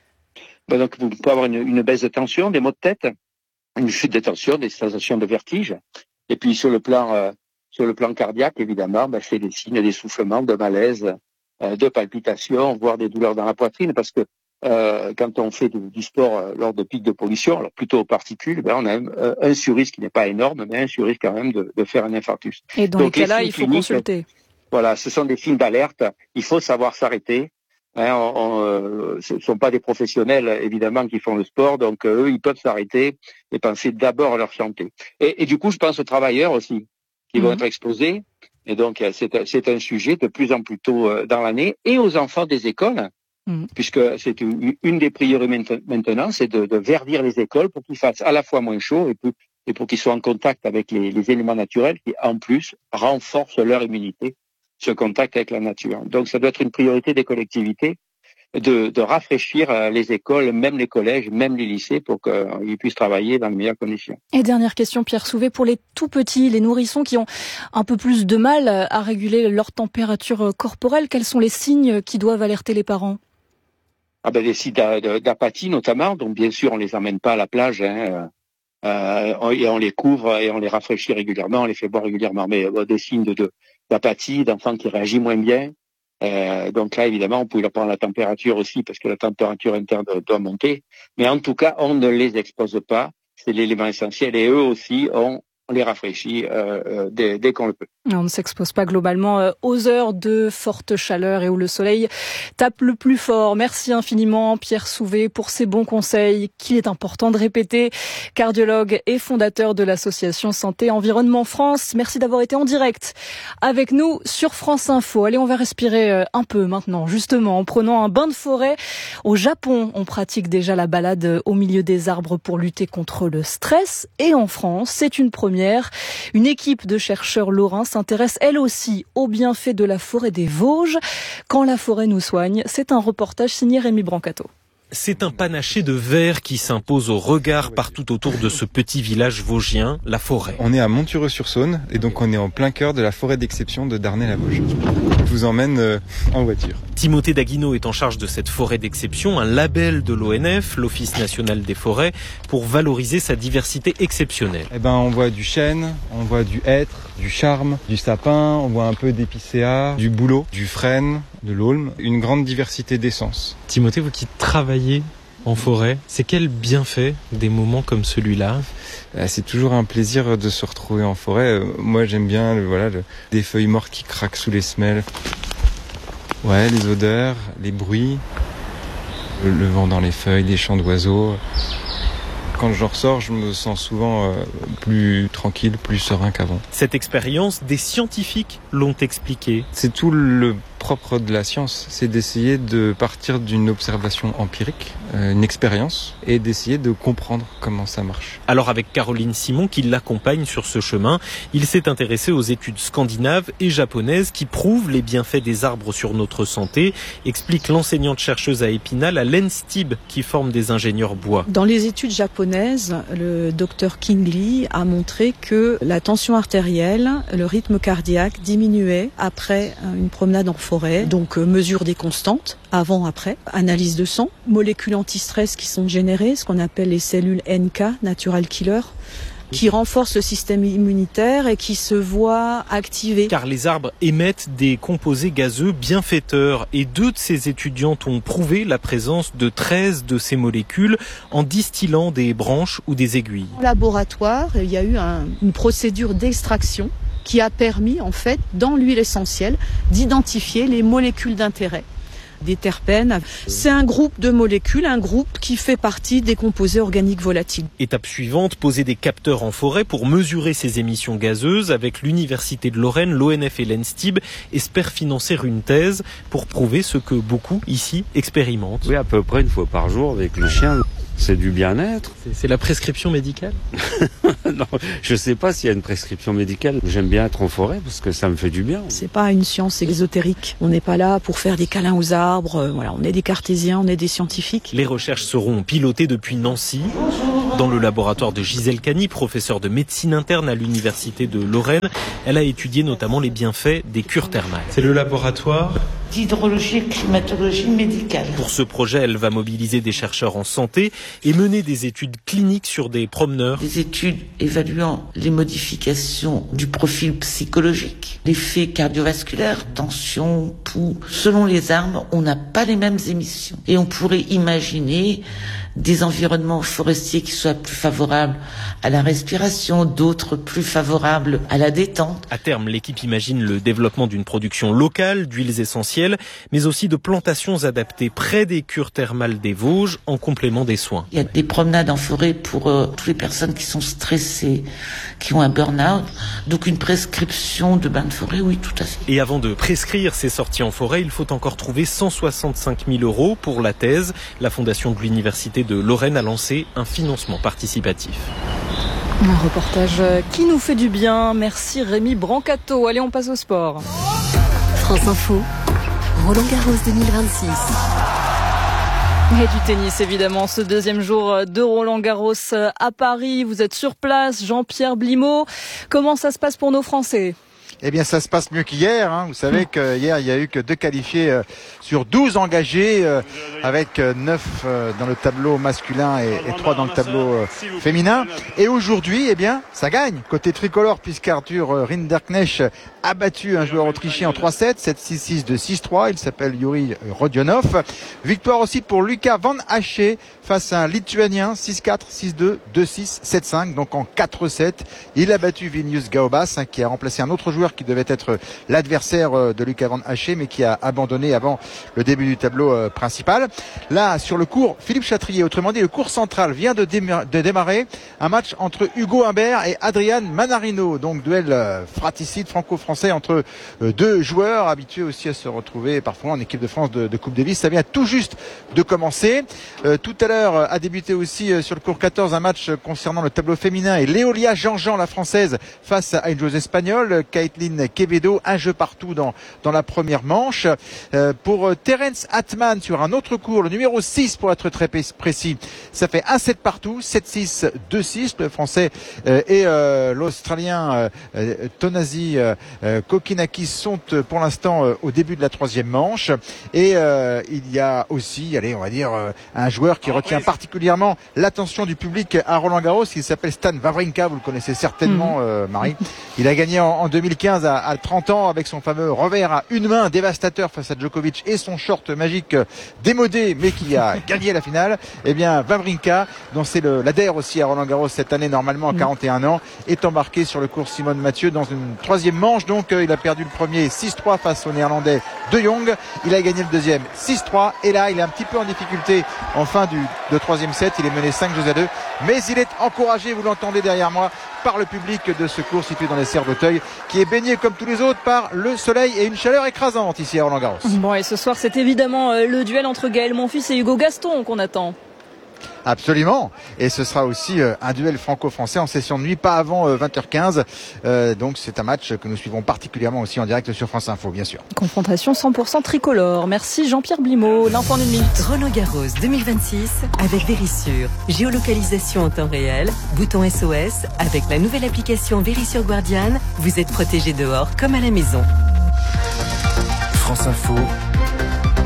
S19: Ben donc vous pouvez avoir une, une baisse de tension, des maux de tête, une chute de tension, des sensations de vertige, et puis sur le plan euh, Sur le plan cardiaque, évidemment, ben, c'est des signes d'essoufflement, de malaise, euh, de palpitations, voire des douleurs dans la poitrine, parce que euh, quand on fait du, du sport euh, lors de pics de pollution, alors plutôt aux particules, ben, on a un, un surrisque qui n'est pas énorme, mais un surrisque quand même de, de faire un infarctus.
S11: Et dans Donc, les cas-là, il faut cliniques, consulter.
S19: Voilà, ce sont des signes d'alerte. Il faut savoir s'arrêter. Hein, on, on, euh, ce ne sont pas des professionnels, évidemment, qui font le sport, donc euh, eux, ils peuvent s'arrêter et penser d'abord à leur santé. Et, et du coup, je pense aux travailleurs aussi, qui vont mmh. être exposés. Et donc, c'est, c'est un sujet de plus en plus tôt dans l'année. Et aux enfants des écoles, mmh. puisque c'est une, une des priorités maintenant, c'est de, de verdir les écoles pour qu'ils fassent à la fois moins chaud et, plus, et pour qu'ils soient en contact avec les, les éléments naturels qui, en plus, renforcent leur immunité, ce contact avec la nature. Donc, ça doit être une priorité des collectivités de, de rafraîchir les écoles, même les collèges, même les lycées, pour qu'ils puissent travailler dans les meilleures conditions.
S11: Et dernière question, Pierre Souvet, pour les tout petits, les nourrissons qui ont un peu plus de mal à réguler leur température corporelle, quels sont les signes qui doivent alerter les parents?
S19: Ah ben des signes d'apathie notamment, donc bien sûr on les emmène pas à la plage, hein, euh, et on les couvre et on les rafraîchit régulièrement, on les fait boire régulièrement, mais euh, des signes de, de d'apathie, d'enfants qui réagissent moins bien. Euh, donc là, évidemment, on peut leur prendre la température aussi, parce que la température interne doit monter. Mais en tout cas, on ne les expose pas. C'est l'élément essentiel. Et eux aussi, on, on les rafraîchit euh, euh, dès, dès qu'on le peut.
S11: On ne s'expose pas globalement aux heures de forte chaleur et où le soleil tape le plus fort. Merci infiniment, Pierre Souvet, pour ces bons conseils qu'il est important de répéter. Cardiologue et fondateur de l'association Santé Environnement France. Merci d'avoir été en direct avec nous sur France Info. Allez, on va respirer un peu maintenant, justement, en prenant un bain de forêt. Au Japon, on pratique déjà la balade au milieu des arbres pour lutter contre le stress. Et en France, c'est une première. Une équipe de chercheurs lorrains s'intéresse elle aussi aux bienfaits de la forêt des Vosges. Quand la forêt nous soigne, c'est un reportage signé Rémi Brancato.
S20: C'est un panaché de verre qui s'impose au regard partout autour de ce petit village vosgien, la forêt.
S21: On est à Montureux-sur-Saône et donc on est en plein cœur de la forêt d'exception de Darney-la-Vosges. Je vous emmène euh, en voiture.
S20: Timothée Daguino est en charge de cette forêt d'exception, un label de l'O N F, l'Office national des forêts, pour valoriser sa diversité exceptionnelle.
S21: Eh ben, on voit du chêne, on voit du hêtre, du charme, du sapin, on voit un peu d'épicéa, du bouleau, du frêne, de l'aulne, une grande diversité d'essences.
S20: Timothée, vous qui travaillez en forêt, c'est quel bienfait des moments comme celui-là?
S21: C'est toujours un plaisir de se retrouver en forêt. Moi, j'aime bien le, voilà, le, des feuilles mortes qui craquent sous les semelles. Ouais, les odeurs, les bruits, le, le vent dans les feuilles, les chants d'oiseaux. Quand je ressors, je me sens souvent euh, plus tranquille, plus serein qu'avant.
S20: Cette expérience, des scientifiques l'ont expliqué.
S21: C'est tout le propre de la science, c'est d'essayer de partir d'une observation empirique, euh, une expérience, et d'essayer de comprendre comment ça marche.
S20: Alors avec Caroline Simon, qui l'accompagne sur ce chemin, il s'est intéressé aux études scandinaves et japonaises qui prouvent les bienfaits des arbres sur notre santé, explique l'enseignante-chercheuse à Épinal, à l'ENSTIB, qui forme des ingénieurs bois.
S22: Dans les études japonaises, le docteur King Lee a montré que la tension artérielle, le rythme cardiaque diminuait après une promenade en forêt. Donc euh, mesure des constantes, avant, après, analyse de sang, molécules anti-stress qui sont générées, ce qu'on appelle les cellules N K, natural killer, qui renforce le système immunitaire et qui se voit activé.
S20: Car les arbres émettent des composés gazeux bienfaiteurs et deux de ces étudiantes ont prouvé la présence de treize de ces molécules en distillant des branches ou des aiguilles.
S22: Au laboratoire, il y a eu un, une procédure d'extraction qui a permis, en fait, dans l'huile essentielle, d'identifier les molécules d'intérêt. Des terpènes, c'est un groupe de molécules, un groupe qui fait partie des composés organiques volatiles.
S20: Étape suivante, poser des capteurs en forêt pour mesurer ces émissions gazeuses. Avec l'Université de Lorraine, l'O N F et l'Enstib espèrent financer une thèse pour prouver ce que beaucoup ici expérimentent.
S1: Oui, à peu près une fois par jour avec le chien. C'est du bien-être.
S20: C'est la prescription médicale?
S1: Non, je sais pas s'il y a une prescription médicale. J'aime bien être en forêt parce que ça me fait du bien.
S22: C'est pas une science exotérique. On n'est pas là pour faire des câlins aux arbres. Voilà, on est des cartésiens, on est des scientifiques.
S20: Les recherches seront pilotées depuis Nancy, dans le laboratoire de Gisèle Cany, professeure de médecine interne à l'Université de Lorraine. Elle a étudié notamment les bienfaits des cures thermales. C'est le laboratoire
S4: d'hydrologie et climatologie médicale.
S20: Pour ce projet, elle va mobiliser des chercheurs en santé et mener des études cliniques sur des promeneurs.
S4: Des études évaluant les modifications du profil psychologique, l'effet cardiovasculaire, tension, pouls. Selon les arbres, on n'a pas les mêmes émissions. Et on pourrait imaginer des environnements forestiers qui soient plus favorables à la respiration, d'autres plus favorables à la détente.
S20: À terme, l'équipe imagine le développement d'une production locale d'huiles essentielles, mais aussi de plantations adaptées près des cures thermales des Vosges, en complément des soins.
S4: Il y a des promenades en forêt pour euh, toutes les personnes qui sont stressées, qui ont un burn-out. Donc une prescription de bain de forêt, oui, tout à fait.
S20: Et avant de prescrire ces sorties en forêt, il faut encore trouver cent soixante-cinq mille euros pour la thèse. La fondation de l'Université de Lorraine a lancé un financement participatif.
S11: Un reportage qui nous fait du bien. Merci Rémi Brancato. Allez, on passe au sport.
S5: France Info, Roland Garros deux mille vingt-six.
S11: Et du tennis, évidemment, ce deuxième jour de Roland Garros à Paris. Vous êtes sur place, Jean-Pierre Blimaud. Comment ça se passe pour nos Français ?
S23: Eh bien, ça se passe mieux qu'hier. Hein. Vous savez que hier, il y a eu que deux qualifiés euh, sur douze engagés, euh, avec euh, neuf euh, dans le tableau masculin et, et trois dans le tableau euh, féminin. Et aujourd'hui, eh bien, ça gagne côté tricolore, puisqu'Arthur euh, Rinderknecht a battu un joueur autrichien en trois sept, sept six six, deux six trois. Il s'appelle Yuri Rodionov. Victoire aussi pour Lucas Van Haché face à un Lituanien, six quatre, six deux, deux six, sept cinq. Donc en quatre sept, il a battu Vilnius Gaubas, hein, qui a remplacé un autre joueur qui devait être l'adversaire de Lucas Van Haché, mais qui a abandonné avant le début du tableau principal. Là, sur le court, Philippe Chatrier, autrement dit, le court central vient de, déma- de démarrer un match entre Hugo Humbert et Adrian Manarino. Donc, duel fratricide franco-français entre deux joueurs habitués aussi à se retrouver parfois en équipe de France de, de Coupe Davis. Ça vient tout juste de commencer. Euh, tout à l'heure a débuté aussi sur le court quatorze un match concernant le tableau féminin et Léolia Jean-Jean, la française, face à une joueuse espagnole, Caitlin Quevedo, un jeu partout dans, dans la première manche. Euh, pour Terence Atman sur un autre court, le numéro six pour être très précis, ça fait un sept partout, sept six, deux six. Le français euh, et euh, l'australien euh, Tonasi euh, Kokinakis sont euh, pour l'instant euh, au début de la troisième manche. Et euh, il y a aussi, allez, on va dire, euh, un joueur qui retient particulièrement l'attention du public à Roland-Garros. Il s'appelle Stan Wawrinka, vous le connaissez certainement, euh, Marie. Il a gagné en, en deux mille quinze à, à trente ans avec son fameux revers à une main dévastateur face à Djokovic et son short magique démodé mais qui a gagné la finale. Eh bien, Wawrinka, dont c'est l'adhère aussi à Roland-Garros cette année, normalement à quarante et un ans, est embarqué sur le cours Simone Mathieu dans une troisième manche. Donc euh, il a perdu le premier six trois face au néerlandais De Jong. Il a gagné le deuxième six trois et là il est un petit peu en difficulté en fin du de troisième set. Il est mené cinq jeux à deux, mais il est encouragé, vous l'entendez derrière moi, par le public de ce cours situé dans les Serres d'Auteuil, qui est baigné comme tous les autres par le soleil et une chaleur écrasante ici à Roland-Garros.
S11: Bon, et ce soir c'est évidemment le duel entre Gaël Monfils et Hugo Gaston qu'on attend.
S23: Absolument, et ce sera aussi euh, un duel franco-français en session de nuit, pas avant euh, vingt heures quinze, euh, donc c'est un match que nous suivons particulièrement aussi en direct sur France Info, bien sûr.
S11: Confrontation cent pour cent tricolore. Merci Jean-Pierre Blimaud. L'info en une minute.
S5: Roland Garros deux mille vingt-six avec Vérissure. Géolocalisation en temps réel, bouton S O S, avec la nouvelle application Vérissure Guardian, vous êtes protégé dehors comme à la maison.
S12: France Info, quinze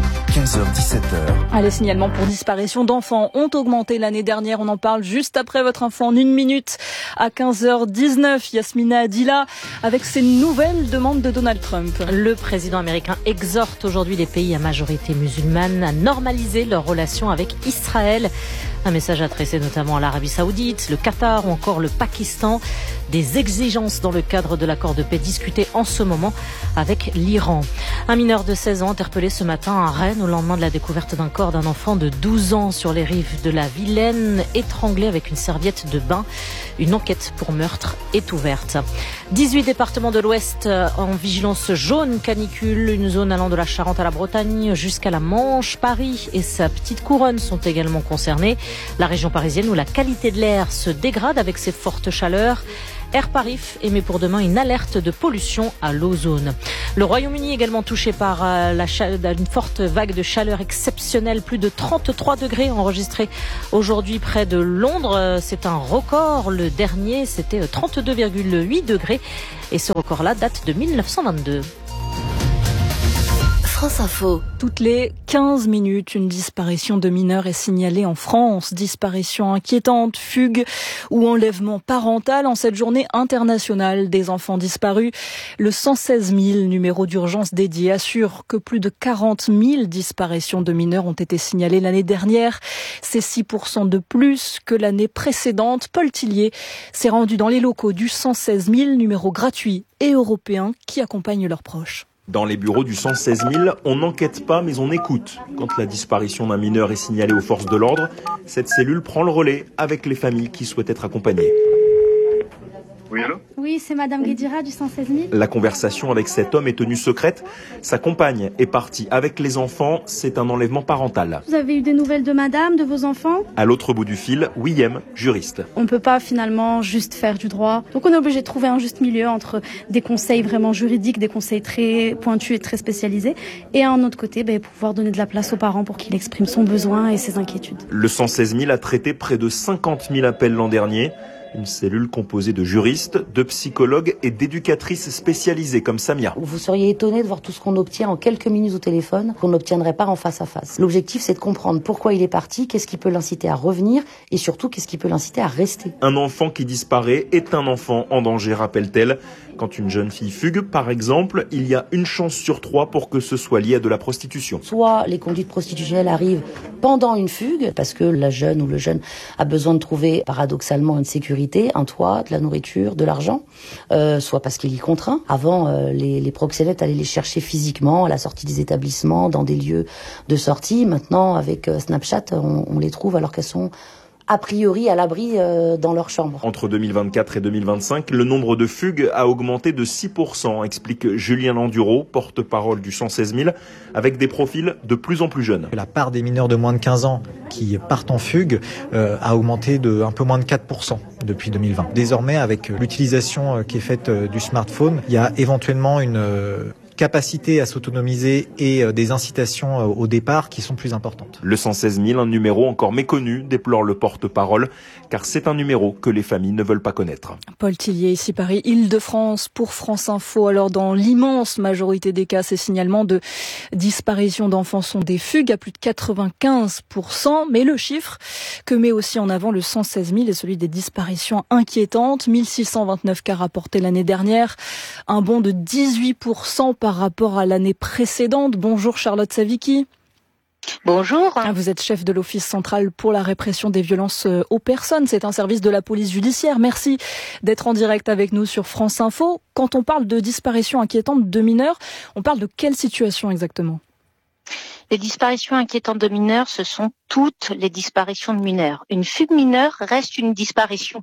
S12: quinze heures dix-sept heures.
S11: Les signalements pour disparition d'enfants ont augmenté l'année dernière. On en parle juste après votre info en une minute à quinze heures dix-neuf. Yasmina Adila avec ces nouvelles demandes de Donald Trump.
S2: Le président américain exhorte aujourd'hui les pays à majorité musulmane à normaliser leurs relations avec Israël. Un message adressé notamment à l'Arabie Saoudite, le Qatar ou encore le Pakistan. Des exigences dans le cadre de l'accord de paix discuté en ce moment avec l'Iran. Un mineur de seize ans interpellé ce matin à Rennes au lendemain de la découverte d'un corps d'un enfant de douze ans sur les rives de la Vilaine, étranglé avec une serviette de bain. Une enquête pour meurtre est ouverte. dix-huit départements de l'Ouest en vigilance jaune canicule, une zone allant de la Charente à la Bretagne jusqu'à la Manche. Paris et sa petite couronne sont également concernés. La région parisienne où la qualité de l'air se dégrade avec ces fortes chaleurs. Air Paris émet pour demain une alerte de pollution à l'ozone. Le Royaume-Uni également touché par la chaleur, une forte vague de chaleur exceptionnelle. Plus de trente-trois degrés enregistrés aujourd'hui près de Londres. C'est un record. Le dernier, c'était trente-deux virgule huit degrés. Et ce record-là date de mille neuf cent vingt-deux.
S5: France Info.
S11: Toutes les quinze minutes, une disparition de mineurs est signalée en France. Disparition inquiétante, fugue ou enlèvement parental en cette journée internationale des enfants disparus. Le cent seize mille, numéro d'urgence dédié, assure que plus de quarante mille disparitions de mineurs ont été signalées l'année dernière. C'est six pour cent de plus que l'année précédente. Paul Tillier s'est rendu dans les locaux du cent seize mille, numéro gratuit et européen qui accompagne leurs proches.
S3: Dans les bureaux du cent seize mille, on n'enquête pas mais on écoute. Quand la disparition d'un mineur est signalée aux forces de l'ordre, cette cellule prend le relais avec les familles qui souhaitent être accompagnées.
S6: Oui, allô ?
S7: Oui, c'est Madame Guédira du cent seize mille.
S3: La conversation avec cet homme est tenue secrète. Sa compagne est partie avec les enfants. C'est un enlèvement parental.
S7: Vous avez eu des nouvelles de madame, de vos enfants ?
S3: À l'autre bout du fil, Wiyem, juriste.
S7: On ne peut pas finalement juste faire du droit. Donc on est obligé de trouver un juste milieu entre des conseils vraiment juridiques, des conseils très pointus et très spécialisés, et à un autre côté, ben, pouvoir donner de la place aux parents pour qu'il exprime son besoin et ses inquiétudes.
S3: Le cent seize mille a traité près de cinquante mille appels l'an dernier. Une cellule composée de juristes, de psychologues et d'éducatrices spécialisées comme Samia.
S24: Vous seriez étonné de voir tout ce qu'on obtient en quelques minutes au téléphone, qu'on n'obtiendrait pas en face à face. L'objectif, c'est de comprendre pourquoi il est parti, qu'est-ce qui peut l'inciter à revenir et surtout qu'est-ce qui peut l'inciter à rester.
S3: Un enfant qui disparaît est un enfant en danger, rappelle-t-elle. Quand une jeune fille fugue, par exemple, il y a une chance sur trois pour que ce soit lié à de la prostitution.
S24: Soit les conduites prostitutionnelles arrivent pendant une fugue, parce que la jeune ou le jeune a besoin de trouver paradoxalement une sécurité, un toit, de la nourriture, de l'argent, euh, soit parce qu'il y contraint. Avant, euh, les, les proxénètes allaient les chercher physiquement à la sortie des établissements, dans des lieux de sortie. Maintenant, avec euh, Snapchat, on, on les trouve alors qu'elles sont a priori à l'abri euh, dans leur chambre.
S3: Entre deux mille vingt-quatre et deux mille vingt-cinq, le nombre de fugues a augmenté de six pour cent, explique Julien Landuro, porte-parole du cent seize mille, avec des profils de plus en plus jeunes.
S25: La part des mineurs de moins de quinze ans qui partent en fugue euh, a augmenté de un peu moins de quatre pour cent depuis deux mille vingt. Désormais, avec l'utilisation qui est faite du smartphone, il y a éventuellement une euh, capacité à s'autonomiser et euh, des incitations euh, au départ qui sont plus importantes.
S3: Le cent seize mille, un numéro encore méconnu, déplore le porte-parole, car c'est un numéro que les familles ne veulent pas connaître.
S11: Paul Tillier, ici Paris, Île-de-France, pour France Info. Alors, dans l'immense majorité des cas, ces signalements de disparition d'enfants sont des fugues à plus de quatre-vingt-quinze pour cent, mais le chiffre que met aussi en avant le cent seize mille est celui des disparitions inquiétantes. mille six cent vingt-neuf cas rapportés l'année dernière, un bond de dix-huit pour cent par rapport à l'année précédente. Bonjour Charlotte Savicki.
S26: Bonjour.
S11: Vous êtes chef de l'Office central pour la répression des violences aux personnes. C'est un service de la police judiciaire. Merci d'être en direct avec nous sur France Info. Quand on parle de disparition inquiétante de mineurs, on parle de quelle situation exactement ?
S26: Les disparitions inquiétantes de mineurs, ce sont toutes les disparitions de mineurs. Une fugue mineure reste une disparition.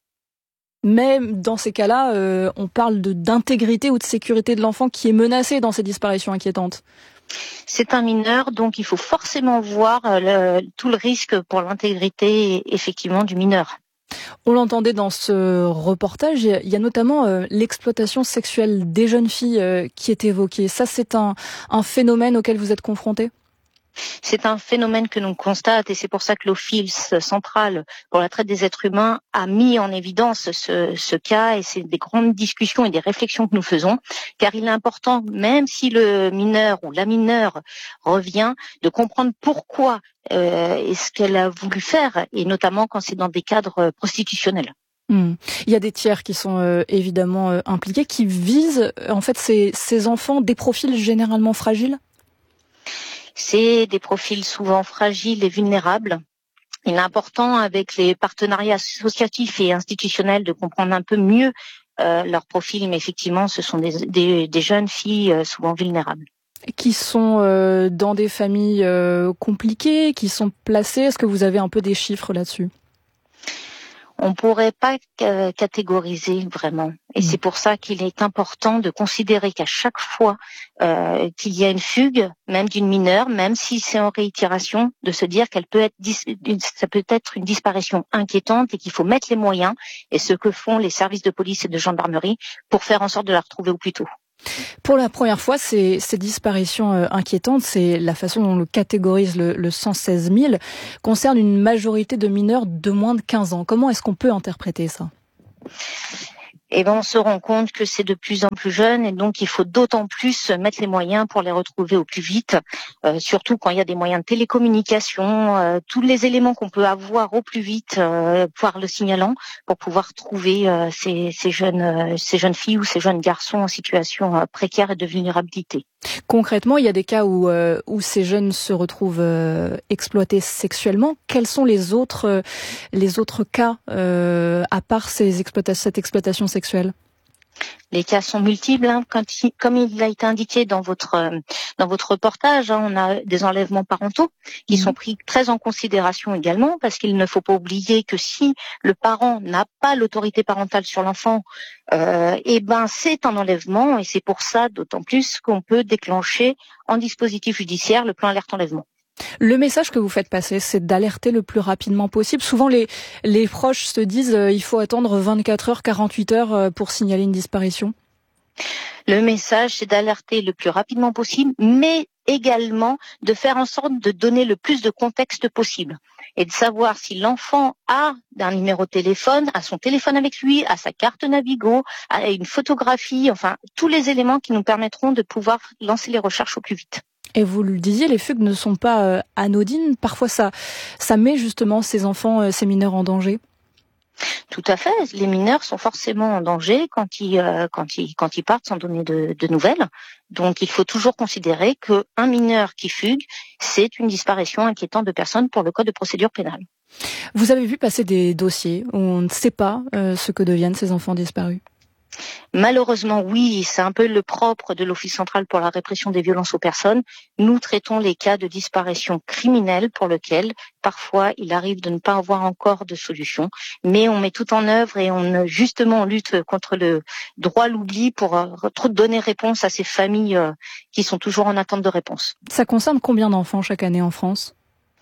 S11: Mais dans ces cas-là, euh, on parle de, d'intégrité ou de sécurité de l'enfant qui est menacé dans ces disparitions inquiétantes.
S26: C'est un mineur, donc il faut forcément voir le, tout le risque pour l'intégrité, effectivement, du mineur.
S11: On l'entendait dans ce reportage, il y a notamment euh, l'exploitation sexuelle des jeunes filles euh, qui est évoquée. Ça, c'est un, un phénomène auquel vous êtes confronté ?
S26: C'est un phénomène que l'on constate et c'est pour ça que l'Office central pour la traite des êtres humains a mis en évidence ce, ce cas et c'est des grandes discussions et des réflexions que nous faisons car il est important, même si le mineur ou la mineure revient, de comprendre pourquoi euh, est-ce qu'elle a voulu faire et notamment quand c'est dans des cadres prostitutionnels.
S11: Mmh. Il y a des tiers qui sont euh, évidemment euh, impliqués, qui visent en fait ces, ces enfants des profils généralement fragiles.
S26: C'est des profils souvent fragiles et vulnérables. Il est important avec les partenariats associatifs et institutionnels de comprendre un peu mieux euh, leur profil, mais effectivement, ce sont des, des, des jeunes filles euh, souvent vulnérables.
S11: Qui sont euh, dans des familles euh, compliquées, qui sont placées. Est-ce que vous avez un peu des chiffres là-dessus ?
S26: On ne pourrait pas euh, catégoriser vraiment. Et mmh. c'est pour ça qu'il est important de considérer qu'à chaque fois euh, qu'il y a une fugue, même d'une mineure, même si c'est en réitération, de se dire qu'elle peut être, dis- ça peut être une disparition inquiétante et qu'il faut mettre les moyens, et ce que font les services de police et de gendarmerie, pour faire en sorte de la retrouver au plus tôt.
S11: Pour la première fois, ces, ces disparitions euh, inquiétantes, c'est la façon dont on le catégorise le, le cent seize mille, concerne une majorité de mineurs de moins de quinze ans. Comment est-ce qu'on peut interpréter ça ?
S26: Eh ben, on se rend compte que c'est de plus en plus jeune et donc il faut d'autant plus mettre les moyens pour les retrouver au plus vite, euh, surtout quand il y a des moyens de télécommunication, euh, tous les éléments qu'on peut avoir au plus vite, euh, par le signalant, pour pouvoir trouver euh, ces, ces jeunes, euh, ces jeunes filles ou ces jeunes garçons en situation euh, précaire et de vulnérabilité.
S11: Concrètement, il y a des cas où, euh, où ces jeunes se retrouvent euh, exploités sexuellement. Quels sont les autres, euh, les autres cas, euh, à part ces exploita- cette exploitation sexuelle ?
S26: Les cas sont multiples, hein. Quand il, comme il a été indiqué dans votre euh, dans votre reportage, hein, on a des enlèvements parentaux qui mmh. sont pris très en considération également, parce qu'il ne faut pas oublier que si le parent n'a pas l'autorité parentale sur l'enfant, euh, et ben c'est un enlèvement, et c'est pour ça d'autant plus qu'on peut déclencher en dispositif judiciaire le plan alerte enlèvement.
S11: Le message que vous faites passer, c'est d'alerter le plus rapidement possible. Souvent, les, les proches se disent euh, il faut attendre vingt-quatre heures, quarante-huit heures euh, pour signaler une disparition.
S26: Le message, c'est d'alerter le plus rapidement possible, mais également de faire en sorte de donner le plus de contexte possible et de savoir si l'enfant a un numéro de téléphone, a son téléphone avec lui, a sa carte Navigo, a une photographie, enfin tous les éléments qui nous permettront de pouvoir lancer les recherches au plus vite.
S11: Et vous le disiez, les fugues ne sont pas euh, anodines. Parfois, ça, ça met justement ces enfants, euh, ces mineurs en danger.
S26: Tout à fait. Les mineurs sont forcément en danger quand ils, euh, quand ils, quand ils partent sans donner de, de nouvelles. Donc, il faut toujours considérer qu'un mineur qui fugue, c'est une disparition inquiétante de personne pour le code de procédure pénale.
S11: Vous avez vu passer des dossiers où on ne sait pas euh, ce que deviennent ces enfants disparus ?
S26: Malheureusement, oui, c'est un peu le propre de l'Office central pour la répression des violences aux personnes. Nous traitons les cas de disparition criminelle pour lesquels, parfois, il arrive de ne pas avoir encore de solution. Mais on met tout en œuvre et on, justement, on lutte contre le droit à l'oubli pour euh, donner réponse à ces familles euh, qui sont toujours en attente de réponse.
S11: Ça concerne combien d'enfants chaque année en France ?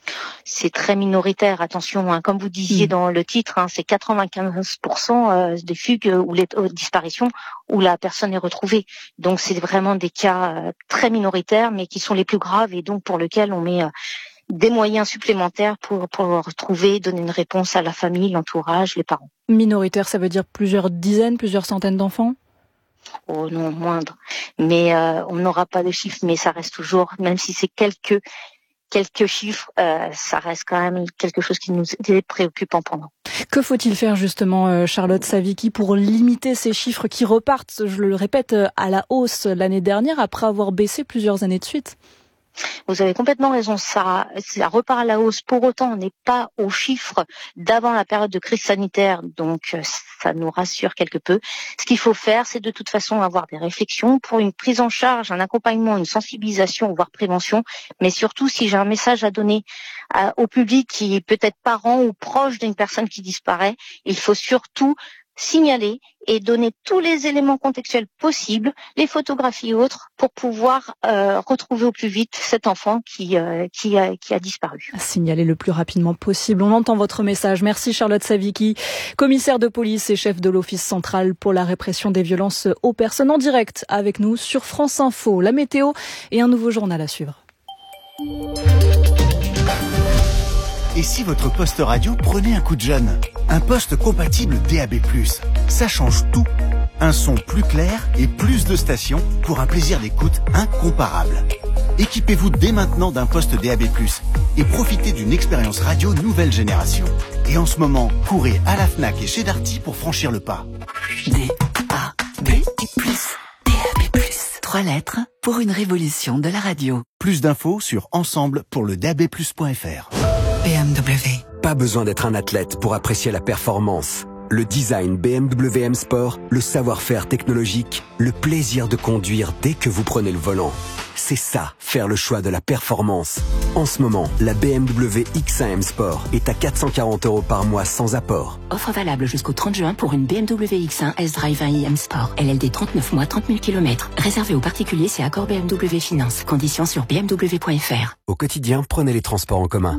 S26: C'est très minoritaire, attention, hein, comme vous disiez mmh. dans le titre, hein, c'est quatre-vingt-quinze pour cent euh, des fugues ou les euh, disparitions où la personne est retrouvée. Donc c'est vraiment des cas euh, très minoritaires, mais qui sont les plus graves et donc pour lesquels on met euh, des moyens supplémentaires pour, pour retrouver, donner une réponse à la famille, l'entourage, les parents.
S11: Minoritaire, ça veut dire plusieurs dizaines, plusieurs centaines d'enfants ?
S26: Oh non, moindre. Mais euh, on n'aura pas de chiffres, mais ça reste toujours, même si c'est quelques quelques chiffres, euh, ça reste quand même quelque chose qui nous est préoccupant pendant.
S11: Que faut-il faire justement, Charlotte Savicki, pour limiter ces chiffres qui repartent, je le répète, à la hausse l'année dernière après avoir baissé plusieurs années de suite ?
S26: Vous avez complètement raison, ça, ça repart à la hausse. Pour autant, on n'est pas aux chiffres d'avant la période de crise sanitaire, donc ça nous rassure quelque peu. Ce qu'il faut faire, c'est de toute façon avoir des réflexions pour une prise en charge, un accompagnement, une sensibilisation, voire prévention. Mais surtout, si j'ai un message à donner à, au public qui est peut-être parent ou proche d'une personne qui disparaît, il faut surtout signaler et donner tous les éléments contextuels possibles, les photographies et autres, pour pouvoir euh, retrouver au plus vite cet enfant qui, euh, qui, a, qui a disparu.
S11: Signaler le plus rapidement possible. On entend votre message. Merci Charlotte Savicki, commissaire de police et chef de l'Office central pour la répression des violences aux personnes, en direct avec nous sur France Info. La météo et un nouveau journal à suivre.
S8: Et si votre poste radio prenait un coup de jeune? Un poste compatible D A B plus, ça change tout. Un son plus clair et plus de stations pour un plaisir d'écoute incomparable. Équipez-vous dès maintenant d'un poste D A B plus et profitez d'une expérience radio nouvelle génération. Et en ce moment, courez à la Fnac et chez Darty pour franchir le pas.
S9: D A B plus, D A B plus. Trois lettres pour une révolution de la radio.
S8: Plus d'infos sur ensemble pour le D A B plus point F R.
S9: B M W.
S10: Pas besoin d'être un athlète pour apprécier la performance. Le design B M W M Sport, le savoir-faire technologique, le plaisir de conduire dès que vous prenez le volant. C'est ça, faire le choix de la performance. En ce moment, la B M W X un M Sport est à quatre cent quarante euros par mois sans apport.
S9: Offre valable jusqu'au trente juin pour une B M W X un S-Drive un i M Sport. L L D trente-neuf mois, trente mille kilomètres. Réservé aux particuliers, c'est accord B M W Finance. Conditions sur b m w point f r.
S10: Au quotidien, prenez les transports en commun.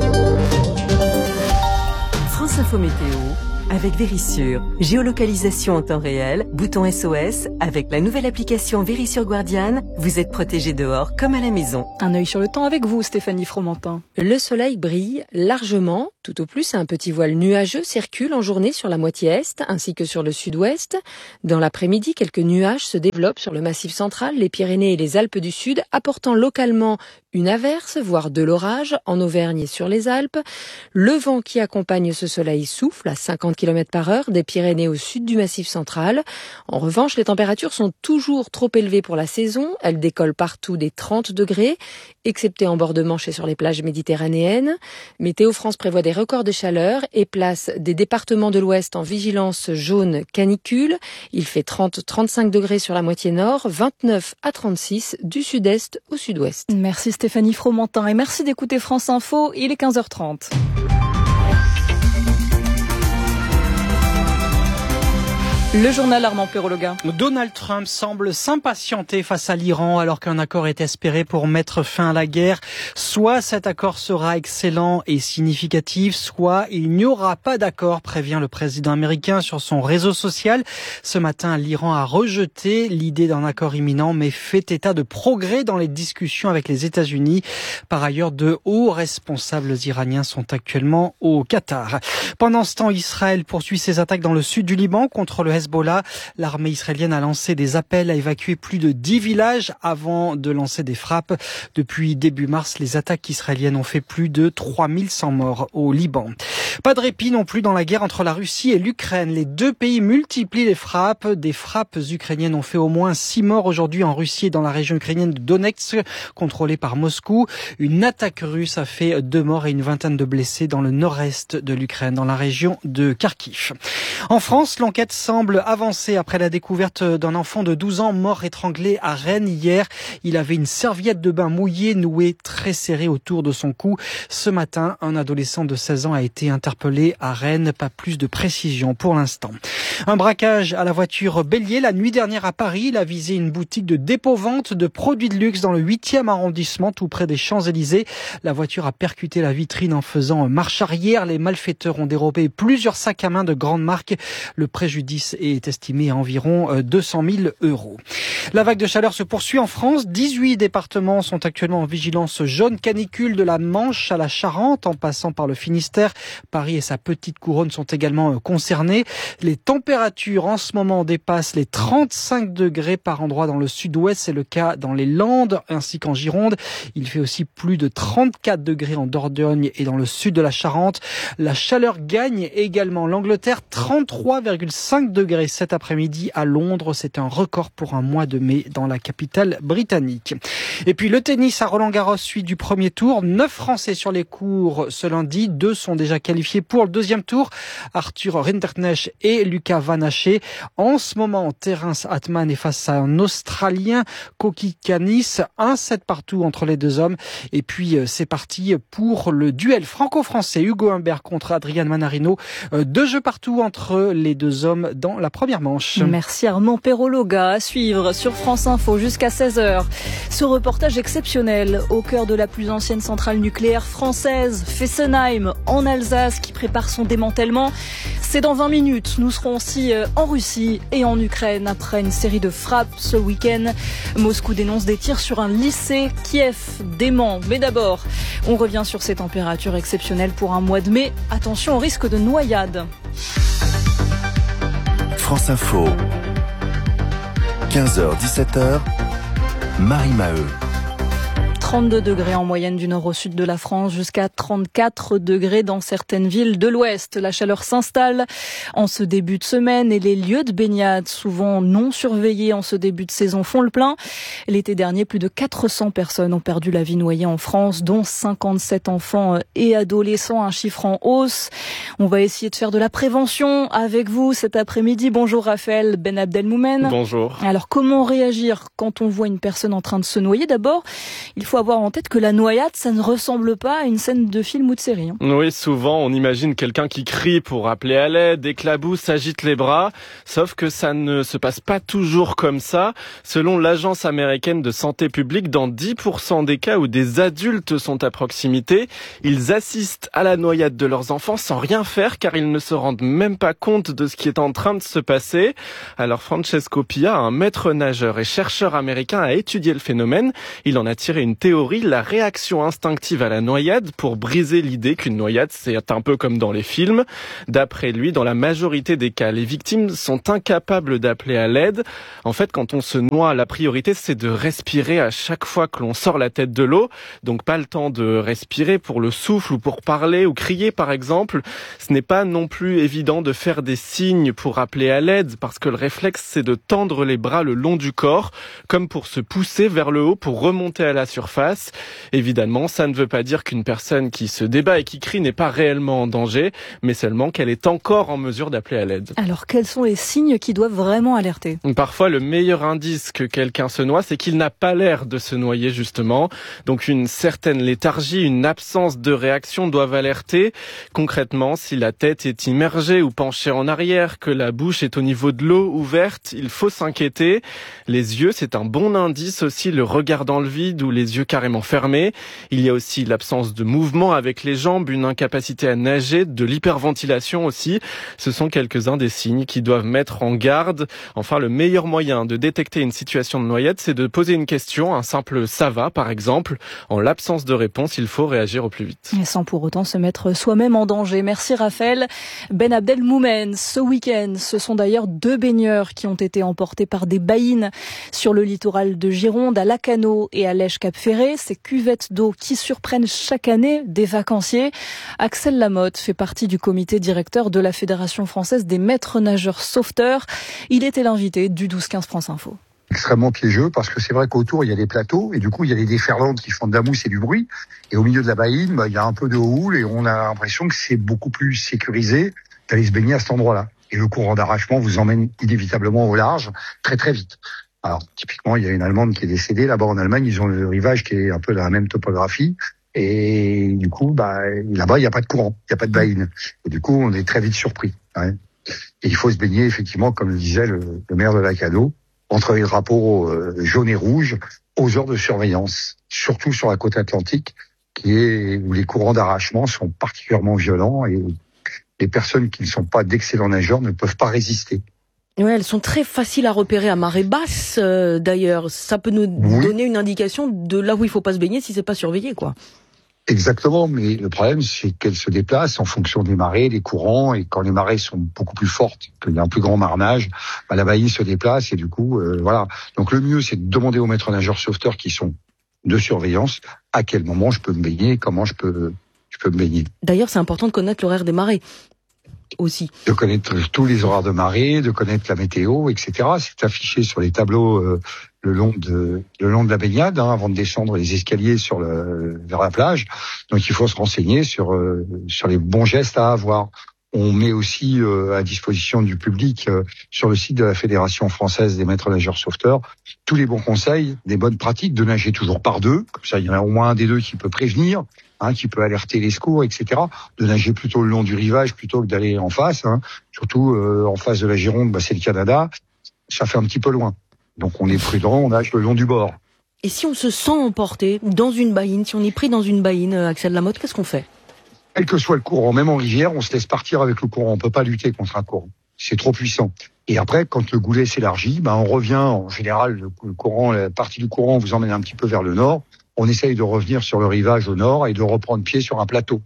S5: France Info Météo avec Vérissure. Géolocalisation en temps réel, bouton S O S. Avec la nouvelle application Vérissure Guardiane, vous êtes protégé dehors comme à la maison.
S11: Un œil sur le temps avec vous, Stéphanie Fromentin.
S13: Le soleil brille largement. Tout au plus, un petit voile nuageux circule en journée sur la moitié est ainsi que sur le sud-ouest. Dans l'après-midi, quelques nuages se développent sur le Massif central, les Pyrénées et les Alpes du Sud, apportant localement une averse, voire de l'orage en Auvergne et sur les Alpes. Le vent qui accompagne ce soleil souffle à cinquante kilomètres par heure des Pyrénées au sud du Massif central. En revanche, les températures sont toujours trop élevées pour la saison. Elles décollent partout des trente degrés, excepté en bord de Manche et sur les plages méditerranéennes. Météo France prévoit des records de chaleur et place des départements de l'Ouest en vigilance jaune canicule. Il fait trente à trente-cinq degrés sur la moitié nord, vingt-neuf à trente-six du sud-est au sud-ouest.
S11: Merci Stéphanie Fromentin et merci d'écouter France Info. Il est quinze heures trente. Le journal Armand Perrologa.
S16: Donald Trump semble s'impatienter face à l'Iran alors qu'un accord est espéré pour mettre fin à la guerre. Soit cet accord sera excellent et significatif, soit il n'y aura pas d'accord, prévient le président américain sur son réseau social. Ce matin, l'Iran a rejeté l'idée d'un accord imminent mais fait état de progrès dans les discussions avec les États-Unis. Par ailleurs, de hauts responsables iraniens sont actuellement au Qatar. Pendant ce temps, Israël poursuit ses attaques dans le sud du Liban contre le Hezbollah. L'armée israélienne a lancé des appels à évacuer plus de dix villages avant de lancer des frappes. Depuis début mars, les attaques israéliennes ont fait plus de trois mille cent morts au Liban. Pas de répit non plus dans la guerre entre la Russie et l'Ukraine. Les deux pays multiplient les frappes. Des frappes ukrainiennes ont fait au moins six morts aujourd'hui en Russie et dans la région ukrainienne de Donetsk, contrôlée par Moscou. Une attaque russe a fait deux morts et une vingtaine de blessés dans le nord-est de l'Ukraine, dans la région de Kharkiv. En France, l'enquête semble avancer après la découverte d'un enfant de douze ans mort étranglé à Rennes hier. Il avait une serviette de bain mouillée nouée très serrée autour de son cou. Ce matin, un adolescent de seize ans a été interpellé à Rennes. Pas plus de précision pour l'instant. Un braquage à la voiture bélier la nuit dernière à Paris. Il a visé une boutique de dépôt-vente de produits de luxe dans le huitième arrondissement, tout près des Champs-Élysées. La voiture a percuté la vitrine en faisant marche arrière. Les malfaiteurs ont dérobé plusieurs sacs à main de grandes marques. Le préjudice est estimé à environ deux cent mille euros. La vague de chaleur se poursuit en France. dix-huit départements sont actuellement en vigilance jaune canicule de la Manche à la Charente, en passant par le Finistère. Paris et sa petite couronne sont également concernés. Les températures en ce moment dépassent les trente-cinq degrés par endroit dans le sud-ouest. C'est le cas dans les Landes ainsi qu'en Gironde. Il fait aussi plus de trente-quatre degrés en Dordogne et dans le sud de la Charente. La chaleur gagne également l'Angleterre, trente-trois virgule cinq degrés cet après-midi à Londres. C'est un record pour un mois de mai dans la capitale britannique. Et puis le tennis à Roland-Garros suit du premier tour. Neuf Français sur les cours ce lundi. Deux sont déjà qualifiés pour le deuxième tour. Arthur Rinderknecht et Lucas Van Haché. En ce moment, Terence Atman est face à un Australien, Koki Canis. Un set partout entre les deux hommes. Et puis c'est parti pour le duel franco-français. Hugo Humbert contre Adrian Manarino. Deux jeux partout entre les deux hommes dans dans la première manche.
S11: Merci Armand Perrologa. À suivre sur France Info jusqu'à seize heures. Ce reportage exceptionnel au cœur de la plus ancienne centrale nucléaire française, Fessenheim, en Alsace, qui prépare son démantèlement. C'est dans vingt minutes. Nous serons aussi en Russie et en Ukraine après une série de frappes ce week-end. Moscou dénonce des tirs sur un lycée. Kiev dément. Mais d'abord, on revient sur ces températures exceptionnelles pour un mois de mai. Attention au risque de noyade.
S12: France Info, quinze heures dix-sept heures, Marie Maheu.
S11: trente-deux degrés en moyenne du nord au sud de la France, jusqu'à trente-quatre degrés dans certaines villes de l'ouest. La chaleur s'installe en ce début de semaine et les lieux de baignade, souvent non surveillés en ce début de saison, font le plein. L'été dernier, plus de quatre cents personnes ont perdu la vie noyée en France, dont cinquante-sept enfants et adolescents, un chiffre en hausse. On va essayer de faire de la prévention avec vous cet après-midi. Bonjour Raphaël Ben Abdelmoumen.
S14: Bonjour.
S11: Alors comment réagir quand on voit une personne en train de se noyer? D'abord, il faut avoir en tête que la noyade, ça ne ressemble pas à une scène de film ou de série.
S14: Oui, souvent on imagine quelqu'un qui crie pour appeler à l'aide, éclabousse, agite les bras, sauf que ça ne se passe pas toujours comme ça. Selon l'Agence américaine de santé publique, dans dix pour cent des cas où des adultes sont à proximité, ils assistent à la noyade de leurs enfants sans rien faire car ils ne se rendent même pas compte de ce qui est en train de se passer. Alors Francesco Pia, un maître nageur et chercheur américain, a étudié le phénomène. Il en a tiré une théorie, la réaction instinctive à la noyade, pour briser l'idée qu'une noyade c'est un peu comme dans les films. D'après lui, dans la majorité des cas, les victimes sont incapables d'appeler à l'aide. En fait, quand on se noie, la priorité c'est de respirer à chaque fois que l'on sort la tête de l'eau. Donc pas le temps de respirer pour le souffle ou pour parler ou crier par exemple. Ce n'est pas non plus évident de faire des signes pour appeler à l'aide parce que le réflexe c'est de tendre les bras le long du corps comme pour se pousser vers le haut pour remonter à la surface. Évidemment, ça ne veut pas dire qu'une personne qui se débat et qui crie n'est pas réellement en danger, mais seulement qu'elle est encore en mesure d'appeler à l'aide.
S11: Alors, quels sont les signes qui doivent vraiment alerter?
S14: Parfois, le meilleur indice que quelqu'un se noie, c'est qu'il n'a pas l'air de se noyer, justement. Donc, une certaine léthargie, une absence de réaction doivent alerter. Concrètement, si la tête est immergée ou penchée en arrière, que la bouche est au niveau de l'eau ouverte, il faut s'inquiéter. Les yeux, c'est un bon indice aussi, le regard dans le vide ou les yeux carrément fermés. Il y a aussi l'absence de mouvement avec les jambes, une incapacité à nager, de l'hyperventilation aussi. Ce sont quelques-uns des signes qui doivent mettre en garde. Enfin, le meilleur moyen de détecter une situation de noyade, c'est de poser une question, un simple « ça va » par exemple. En l'absence de réponse, il faut réagir au plus vite.
S11: Et sans pour autant se mettre soi-même en danger. Merci Raphaël. Ben Abdelmoumen, ce week-end, ce sont d'ailleurs deux baigneurs qui ont été emportés par des baïnes sur le littoral de Gironde, à Lacanau et à Lèche-Cap-Ferré. Ces cuvettes d'eau qui surprennent chaque année des vacanciers. Axel Lamotte fait partie du comité directeur de la Fédération française des maîtres nageurs sauveteurs. Il était l'invité du douze quinze France Info.
S15: Extrêmement piégeux parce que c'est vrai qu'autour il y a des plateaux et du coup il y a des déferlantes qui font de la mousse et du bruit et au milieu de la baïne bah, il y a un peu de houle et on a l'impression que c'est beaucoup plus sécurisé d'aller se baigner à cet endroit-là et le courant d'arrachement vous emmène inévitablement au large très très vite. Alors typiquement il y a une Allemande qui est décédée là-bas en Allemagne, ils ont le rivage qui est un peu dans la même topographie et du coup bah là-bas il n'y a pas de courant, il n'y a pas de baïne et du coup on est très vite surpris. Ouais. Et il faut se baigner effectivement comme le disait le, le maire de Lacanau, entre les drapeaux euh, jaunes et rouges, aux heures de surveillance, surtout sur la côte atlantique, qui est où les courants d'arrachement sont particulièrement violents et les personnes qui ne sont pas d'excellents nageurs ne peuvent pas résister.
S2: Ouais, elles sont très faciles à repérer à marée basse, euh, d'ailleurs. Ça peut nous oui. donner une indication de là où il faut pas se baigner si c'est pas surveillé, quoi.
S15: Exactement, mais le problème, c'est qu'elles se déplacent en fonction des marées, des courants, et quand les marées sont beaucoup plus fortes, qu'il y a un plus grand marnage, bah, la baïne se déplace, et du coup, euh, voilà. Donc le mieux, c'est de demander aux maîtres nageurs sauveteurs qui sont de surveillance, à quel moment je peux me baigner, comment je peux, je peux me baigner.
S2: D'ailleurs, c'est important de connaître l'horaire des marées. Aussi.
S15: De connaître tous les horaires de marée, de connaître la météo, et cetera. C'est affiché sur les tableaux euh, le long de le long de la baignade, hein, avant de descendre les escaliers sur le vers la plage. Donc il faut se renseigner sur euh, sur les bons gestes à avoir. On met aussi euh, à disposition du public euh, sur le site de la Fédération française des maîtres nageurs sauveteurs tous les bons conseils, des bonnes pratiques de nager toujours par deux. Comme ça, il y en a au moins un des deux qui peut prévenir, hein, qui peut alerter les secours, et cetera. De nager plutôt le long du rivage plutôt que d'aller en face. Hein. Surtout euh, en face de la Gironde, bah, c'est le Canada. Ça fait un petit peu loin. Donc on est prudent, on nage le long du bord.
S2: Et si on se sent emporté dans une baïne, si on est pris dans une baïne, Axel Lamotte, qu'est-ce qu'on fait ?
S15: Quel que soit le courant, même en rivière, on se laisse partir avec le courant. On peut pas lutter contre un courant. C'est trop puissant. Et après, quand le goulet s'élargit, ben, on revient, en général, le courant, la partie du courant vous emmène un petit peu vers le nord. On essaye de revenir sur le rivage au nord et de reprendre pied sur un plateau.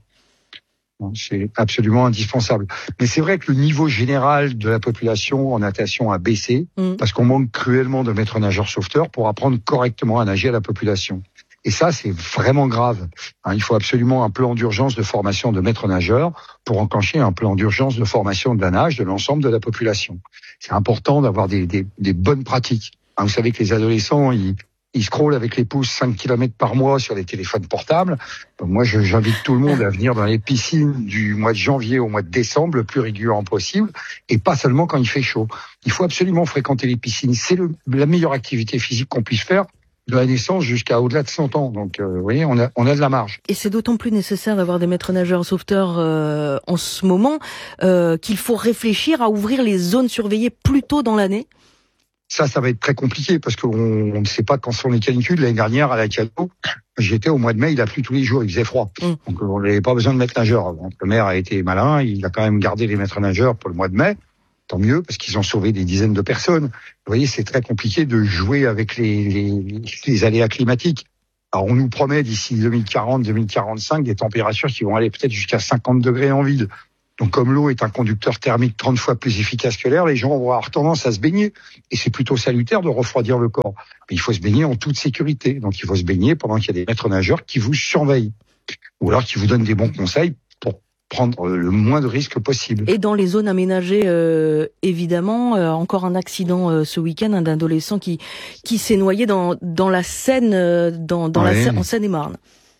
S15: C'est absolument indispensable. Mais c'est vrai que le niveau général de la population en natation a baissé, mmh. parce qu'on manque cruellement de maîtres nageurs sauveteurs pour apprendre correctement à nager à la population. Et ça, c'est vraiment grave. Hein, il faut absolument un plan d'urgence de formation de maîtres nageurs pour enclencher un plan d'urgence de formation de la nage de l'ensemble de la population. C'est important d'avoir des, des, des bonnes pratiques. Hein, vous savez que les adolescents, ils, ils scrollent avec les pouces cinq kilomètres par mois sur les téléphones portables. Donc moi, je, j'invite tout le monde à venir dans les piscines du mois de janvier au mois de décembre, le plus régulièrement possible, et pas seulement quand il fait chaud. Il faut absolument fréquenter les piscines. C'est le, la meilleure activité physique qu'on puisse faire, de la naissance jusqu'à au-delà de cent ans. Donc, euh, vous voyez, on a, on a de la marge.
S2: Et c'est d'autant plus nécessaire d'avoir des maîtres nageurs sauveteurs euh, en ce moment euh, qu'il faut réfléchir à ouvrir les zones surveillées plus tôt dans l'année.
S15: Ça, ça va être très compliqué parce qu'on on ne sait pas quand sont les canicules. L'année dernière, à la Cano, j'étais au mois de mai, il a plu tous les jours, il faisait froid. Mmh. Donc, on n'avait pas besoin de maîtres nageurs. Donc, le maire a été malin, il a quand même gardé les maîtres nageurs pour le mois de mai. Tant mieux, parce qu'ils ont sauvé des dizaines de personnes. Vous voyez, c'est très compliqué de jouer avec les, les, les aléas climatiques. Alors, on nous promet d'ici deux mille quarante, deux mille quarante-cinq des températures qui vont aller peut-être jusqu'à cinquante degrés en vide. Donc, comme l'eau est un conducteur thermique trente fois plus efficace que l'air, les gens vont avoir tendance à se baigner. Et c'est plutôt salutaire de refroidir le corps. Mais il faut se baigner en toute sécurité. Donc, il faut se baigner pendant qu'il y a des maîtres nageurs qui vous surveillent. Ou alors qui vous donnent des bons conseils pour prendre le moins de risques possible.
S2: Et dans les zones aménagées, euh, évidemment, euh, encore un accident euh, ce week-end, un adolescent qui qui s'est noyé dans dans la Seine, euh, dans dans ouais. la Seine, en Seine-et-Marne.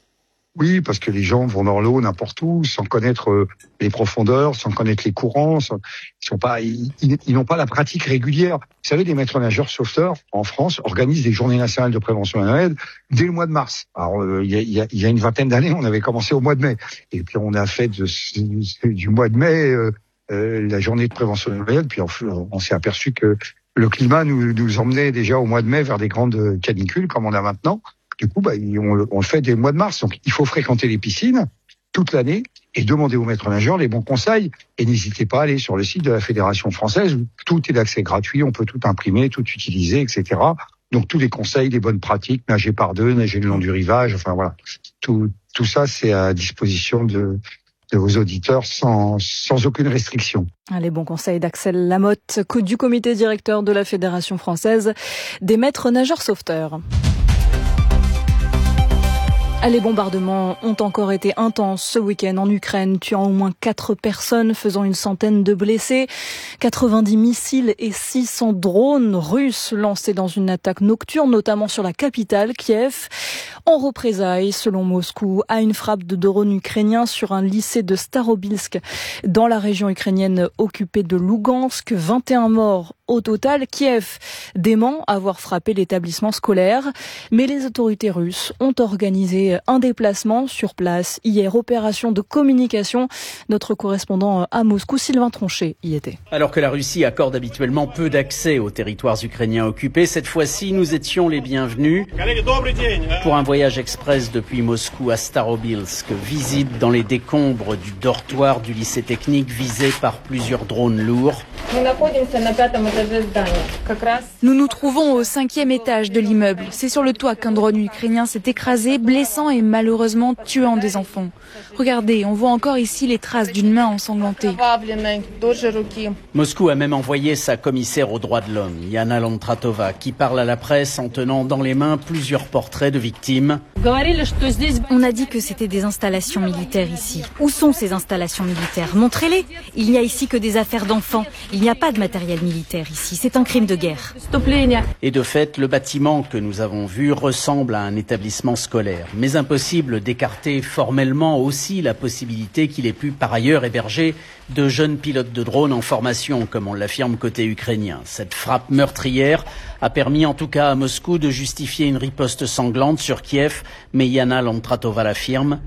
S15: Oui, parce que les gens vont dans l'eau n'importe où, sans connaître euh, les profondeurs, sans connaître les courants. Sans, ils sont pas, ils, ils, ils n'ont pas la pratique régulière. Vous savez, les maîtres nageurs sauveteurs en France organisent des journées nationales de prévention à la noyade dès le mois de mars. Alors, euh, il y, a, il, y a, il y a une vingtaine d'années, on avait commencé au mois de mai, et puis on a fait de, du mois de mai euh, euh, la journée de prévention de la noyade. Puis on, on s'est aperçu que le climat nous, nous emmenait déjà au mois de mai vers des grandes canicules, comme on a maintenant. Du coup, bah, on, on le fait dès le mois de mars. Donc, il faut fréquenter les piscines toute l'année et demander aux maîtres nageurs les bons conseils. Et n'hésitez pas à aller sur le site de la Fédération française où tout est d'accès gratuit. On peut tout imprimer, tout utiliser, et cetera. Donc, tous les conseils, les bonnes pratiques, nager par deux, nager le long du rivage. Enfin, voilà. Tout, tout ça, c'est à disposition de, de vos auditeurs sans, sans aucune restriction.
S11: Les bons conseils d'Axel Lamotte, du comité directeur de la Fédération française des maîtres nageurs sauveteurs. Les bombardements ont encore été intenses ce week-end en Ukraine, tuant au moins quatre personnes, faisant une centaine de blessés. quatre-vingt-dix missiles et six cents drones russes lancés dans une attaque nocturne, notamment sur la capitale, Kiev, en représailles, selon Moscou, à une frappe de drones ukrainiens sur un lycée de Starobilsk, dans la région ukrainienne occupée de Lougansk. vingt et un morts au total. Kiev dément avoir frappé l'établissement scolaire, mais les autorités russes ont organisé un déplacement sur place hier, opération de communication. Notre correspondant à Moscou, Sylvain Tronchet, y était.
S1: Alors que la Russie accorde habituellement peu d'accès aux territoires ukrainiens occupés, cette fois-ci, nous étions les bienvenus pour un voyage express depuis Moscou à Starobilsk. Visite dans les décombres du dortoir du lycée technique visé par plusieurs drones lourds.
S17: Nous nous trouvons au cinquième étage de l'immeuble. C'est sur le toit qu'un drone ukrainien s'est écrasé, blessant et malheureusement tuant des enfants. Regardez, on voit encore ici les traces d'une main ensanglantée.
S1: Moscou a même envoyé sa commissaire aux droits de l'homme, Yana Lantratova, qui parle à la presse en tenant dans les mains plusieurs portraits de victimes.
S17: On a dit que c'était des installations militaires ici. Où sont ces installations militaires? Montrez-les. Il n'y a ici que des affaires d'enfants. Il n'y a pas de matériel militaire ici. C'est un crime de guerre.
S1: Et de fait, le bâtiment que nous avons vu ressemble à un établissement scolaire. Mais Mais impossible d'écarter formellement aussi la possibilité qu'il ait pu par ailleurs héberger de jeunes pilotes de drones en formation, comme on l'affirme côté ukrainien. Cette frappe meurtrière a permis en tout cas à Moscou de justifier une riposte sanglante sur Kiev, mais Yana Lantratova l'affirme.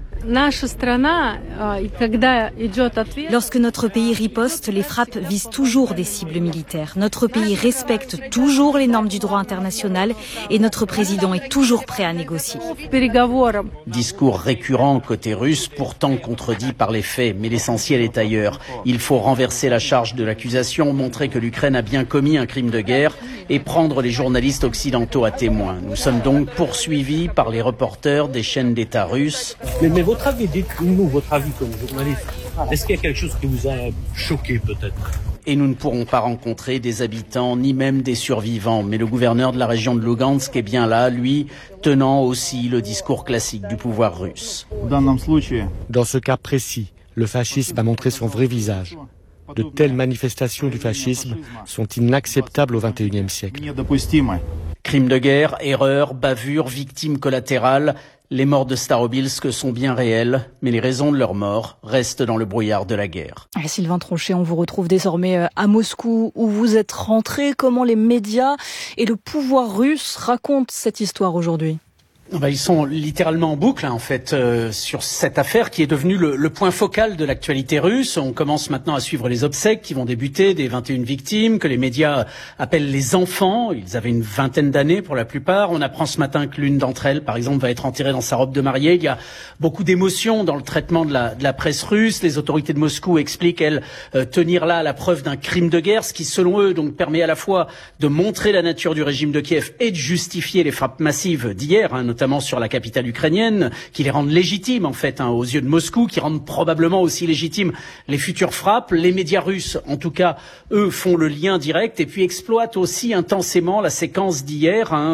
S4: Lorsque notre pays riposte, les frappes visent toujours des cibles militaires. Notre pays respecte toujours les normes du droit international et notre président est toujours prêt à négocier.
S1: Discours récurrent côté russe, pourtant contredit par les faits, mais l'essentiel est ailleurs. Il faut renverser la charge de l'accusation, montrer que l'Ukraine a bien commis un crime de guerre et prendre les journalistes occidentaux à témoin. Nous sommes donc poursuivis par les reporters des chaînes d'État russes.
S18: Mais, mais votre avis, dites-nous votre avis comme journaliste. Est-ce qu'il y a quelque chose qui vous a choqué peut-être ?
S1: Et nous ne pourrons pas rencontrer des habitants ni même des survivants. Mais le gouverneur de la région de Lugansk est bien là, lui, tenant aussi le discours classique du pouvoir russe.
S19: Dans ce cas précis, le fascisme a montré son vrai visage. De telles manifestations du fascisme sont inacceptables au vingt et unième siècle.
S1: Crimes de guerre, erreurs, bavures, victimes collatérales, les morts de Starobilsk sont bien réelles, mais les raisons de leur mort restent dans le brouillard de la guerre.
S11: Et Sylvain Tronchet, on vous retrouve désormais à Moscou où vous êtes rentré. Comment les médias et le pouvoir russe racontent cette histoire aujourd'hui ?
S1: Ben, ils sont littéralement en boucle, hein, en fait, euh, sur cette affaire qui est devenue le, le point focal de l'actualité russe. On commence maintenant à suivre les obsèques qui vont débuter des vingt et une victimes, que les médias appellent les enfants. Ils avaient une vingtaine d'années pour la plupart. On apprend ce matin que l'une d'entre elles, par exemple, va être enterrée dans sa robe de mariée. Il y a beaucoup d'émotions dans le traitement de la, de la presse russe. Les autorités de Moscou expliquent, elles, euh, tenir là la preuve d'un crime de guerre, ce qui, selon eux, donc permet à la fois de montrer la nature du régime de Kiev et de justifier les frappes massives d'hier, hein, notamment sur la capitale ukrainienne, qui les rendent légitimes en fait hein, aux yeux de Moscou, qui rendent probablement aussi légitimes les futures frappes. Les médias russes, en tout cas, eux, font le lien direct et puis exploitent aussi intensément la séquence d'hier. Hein,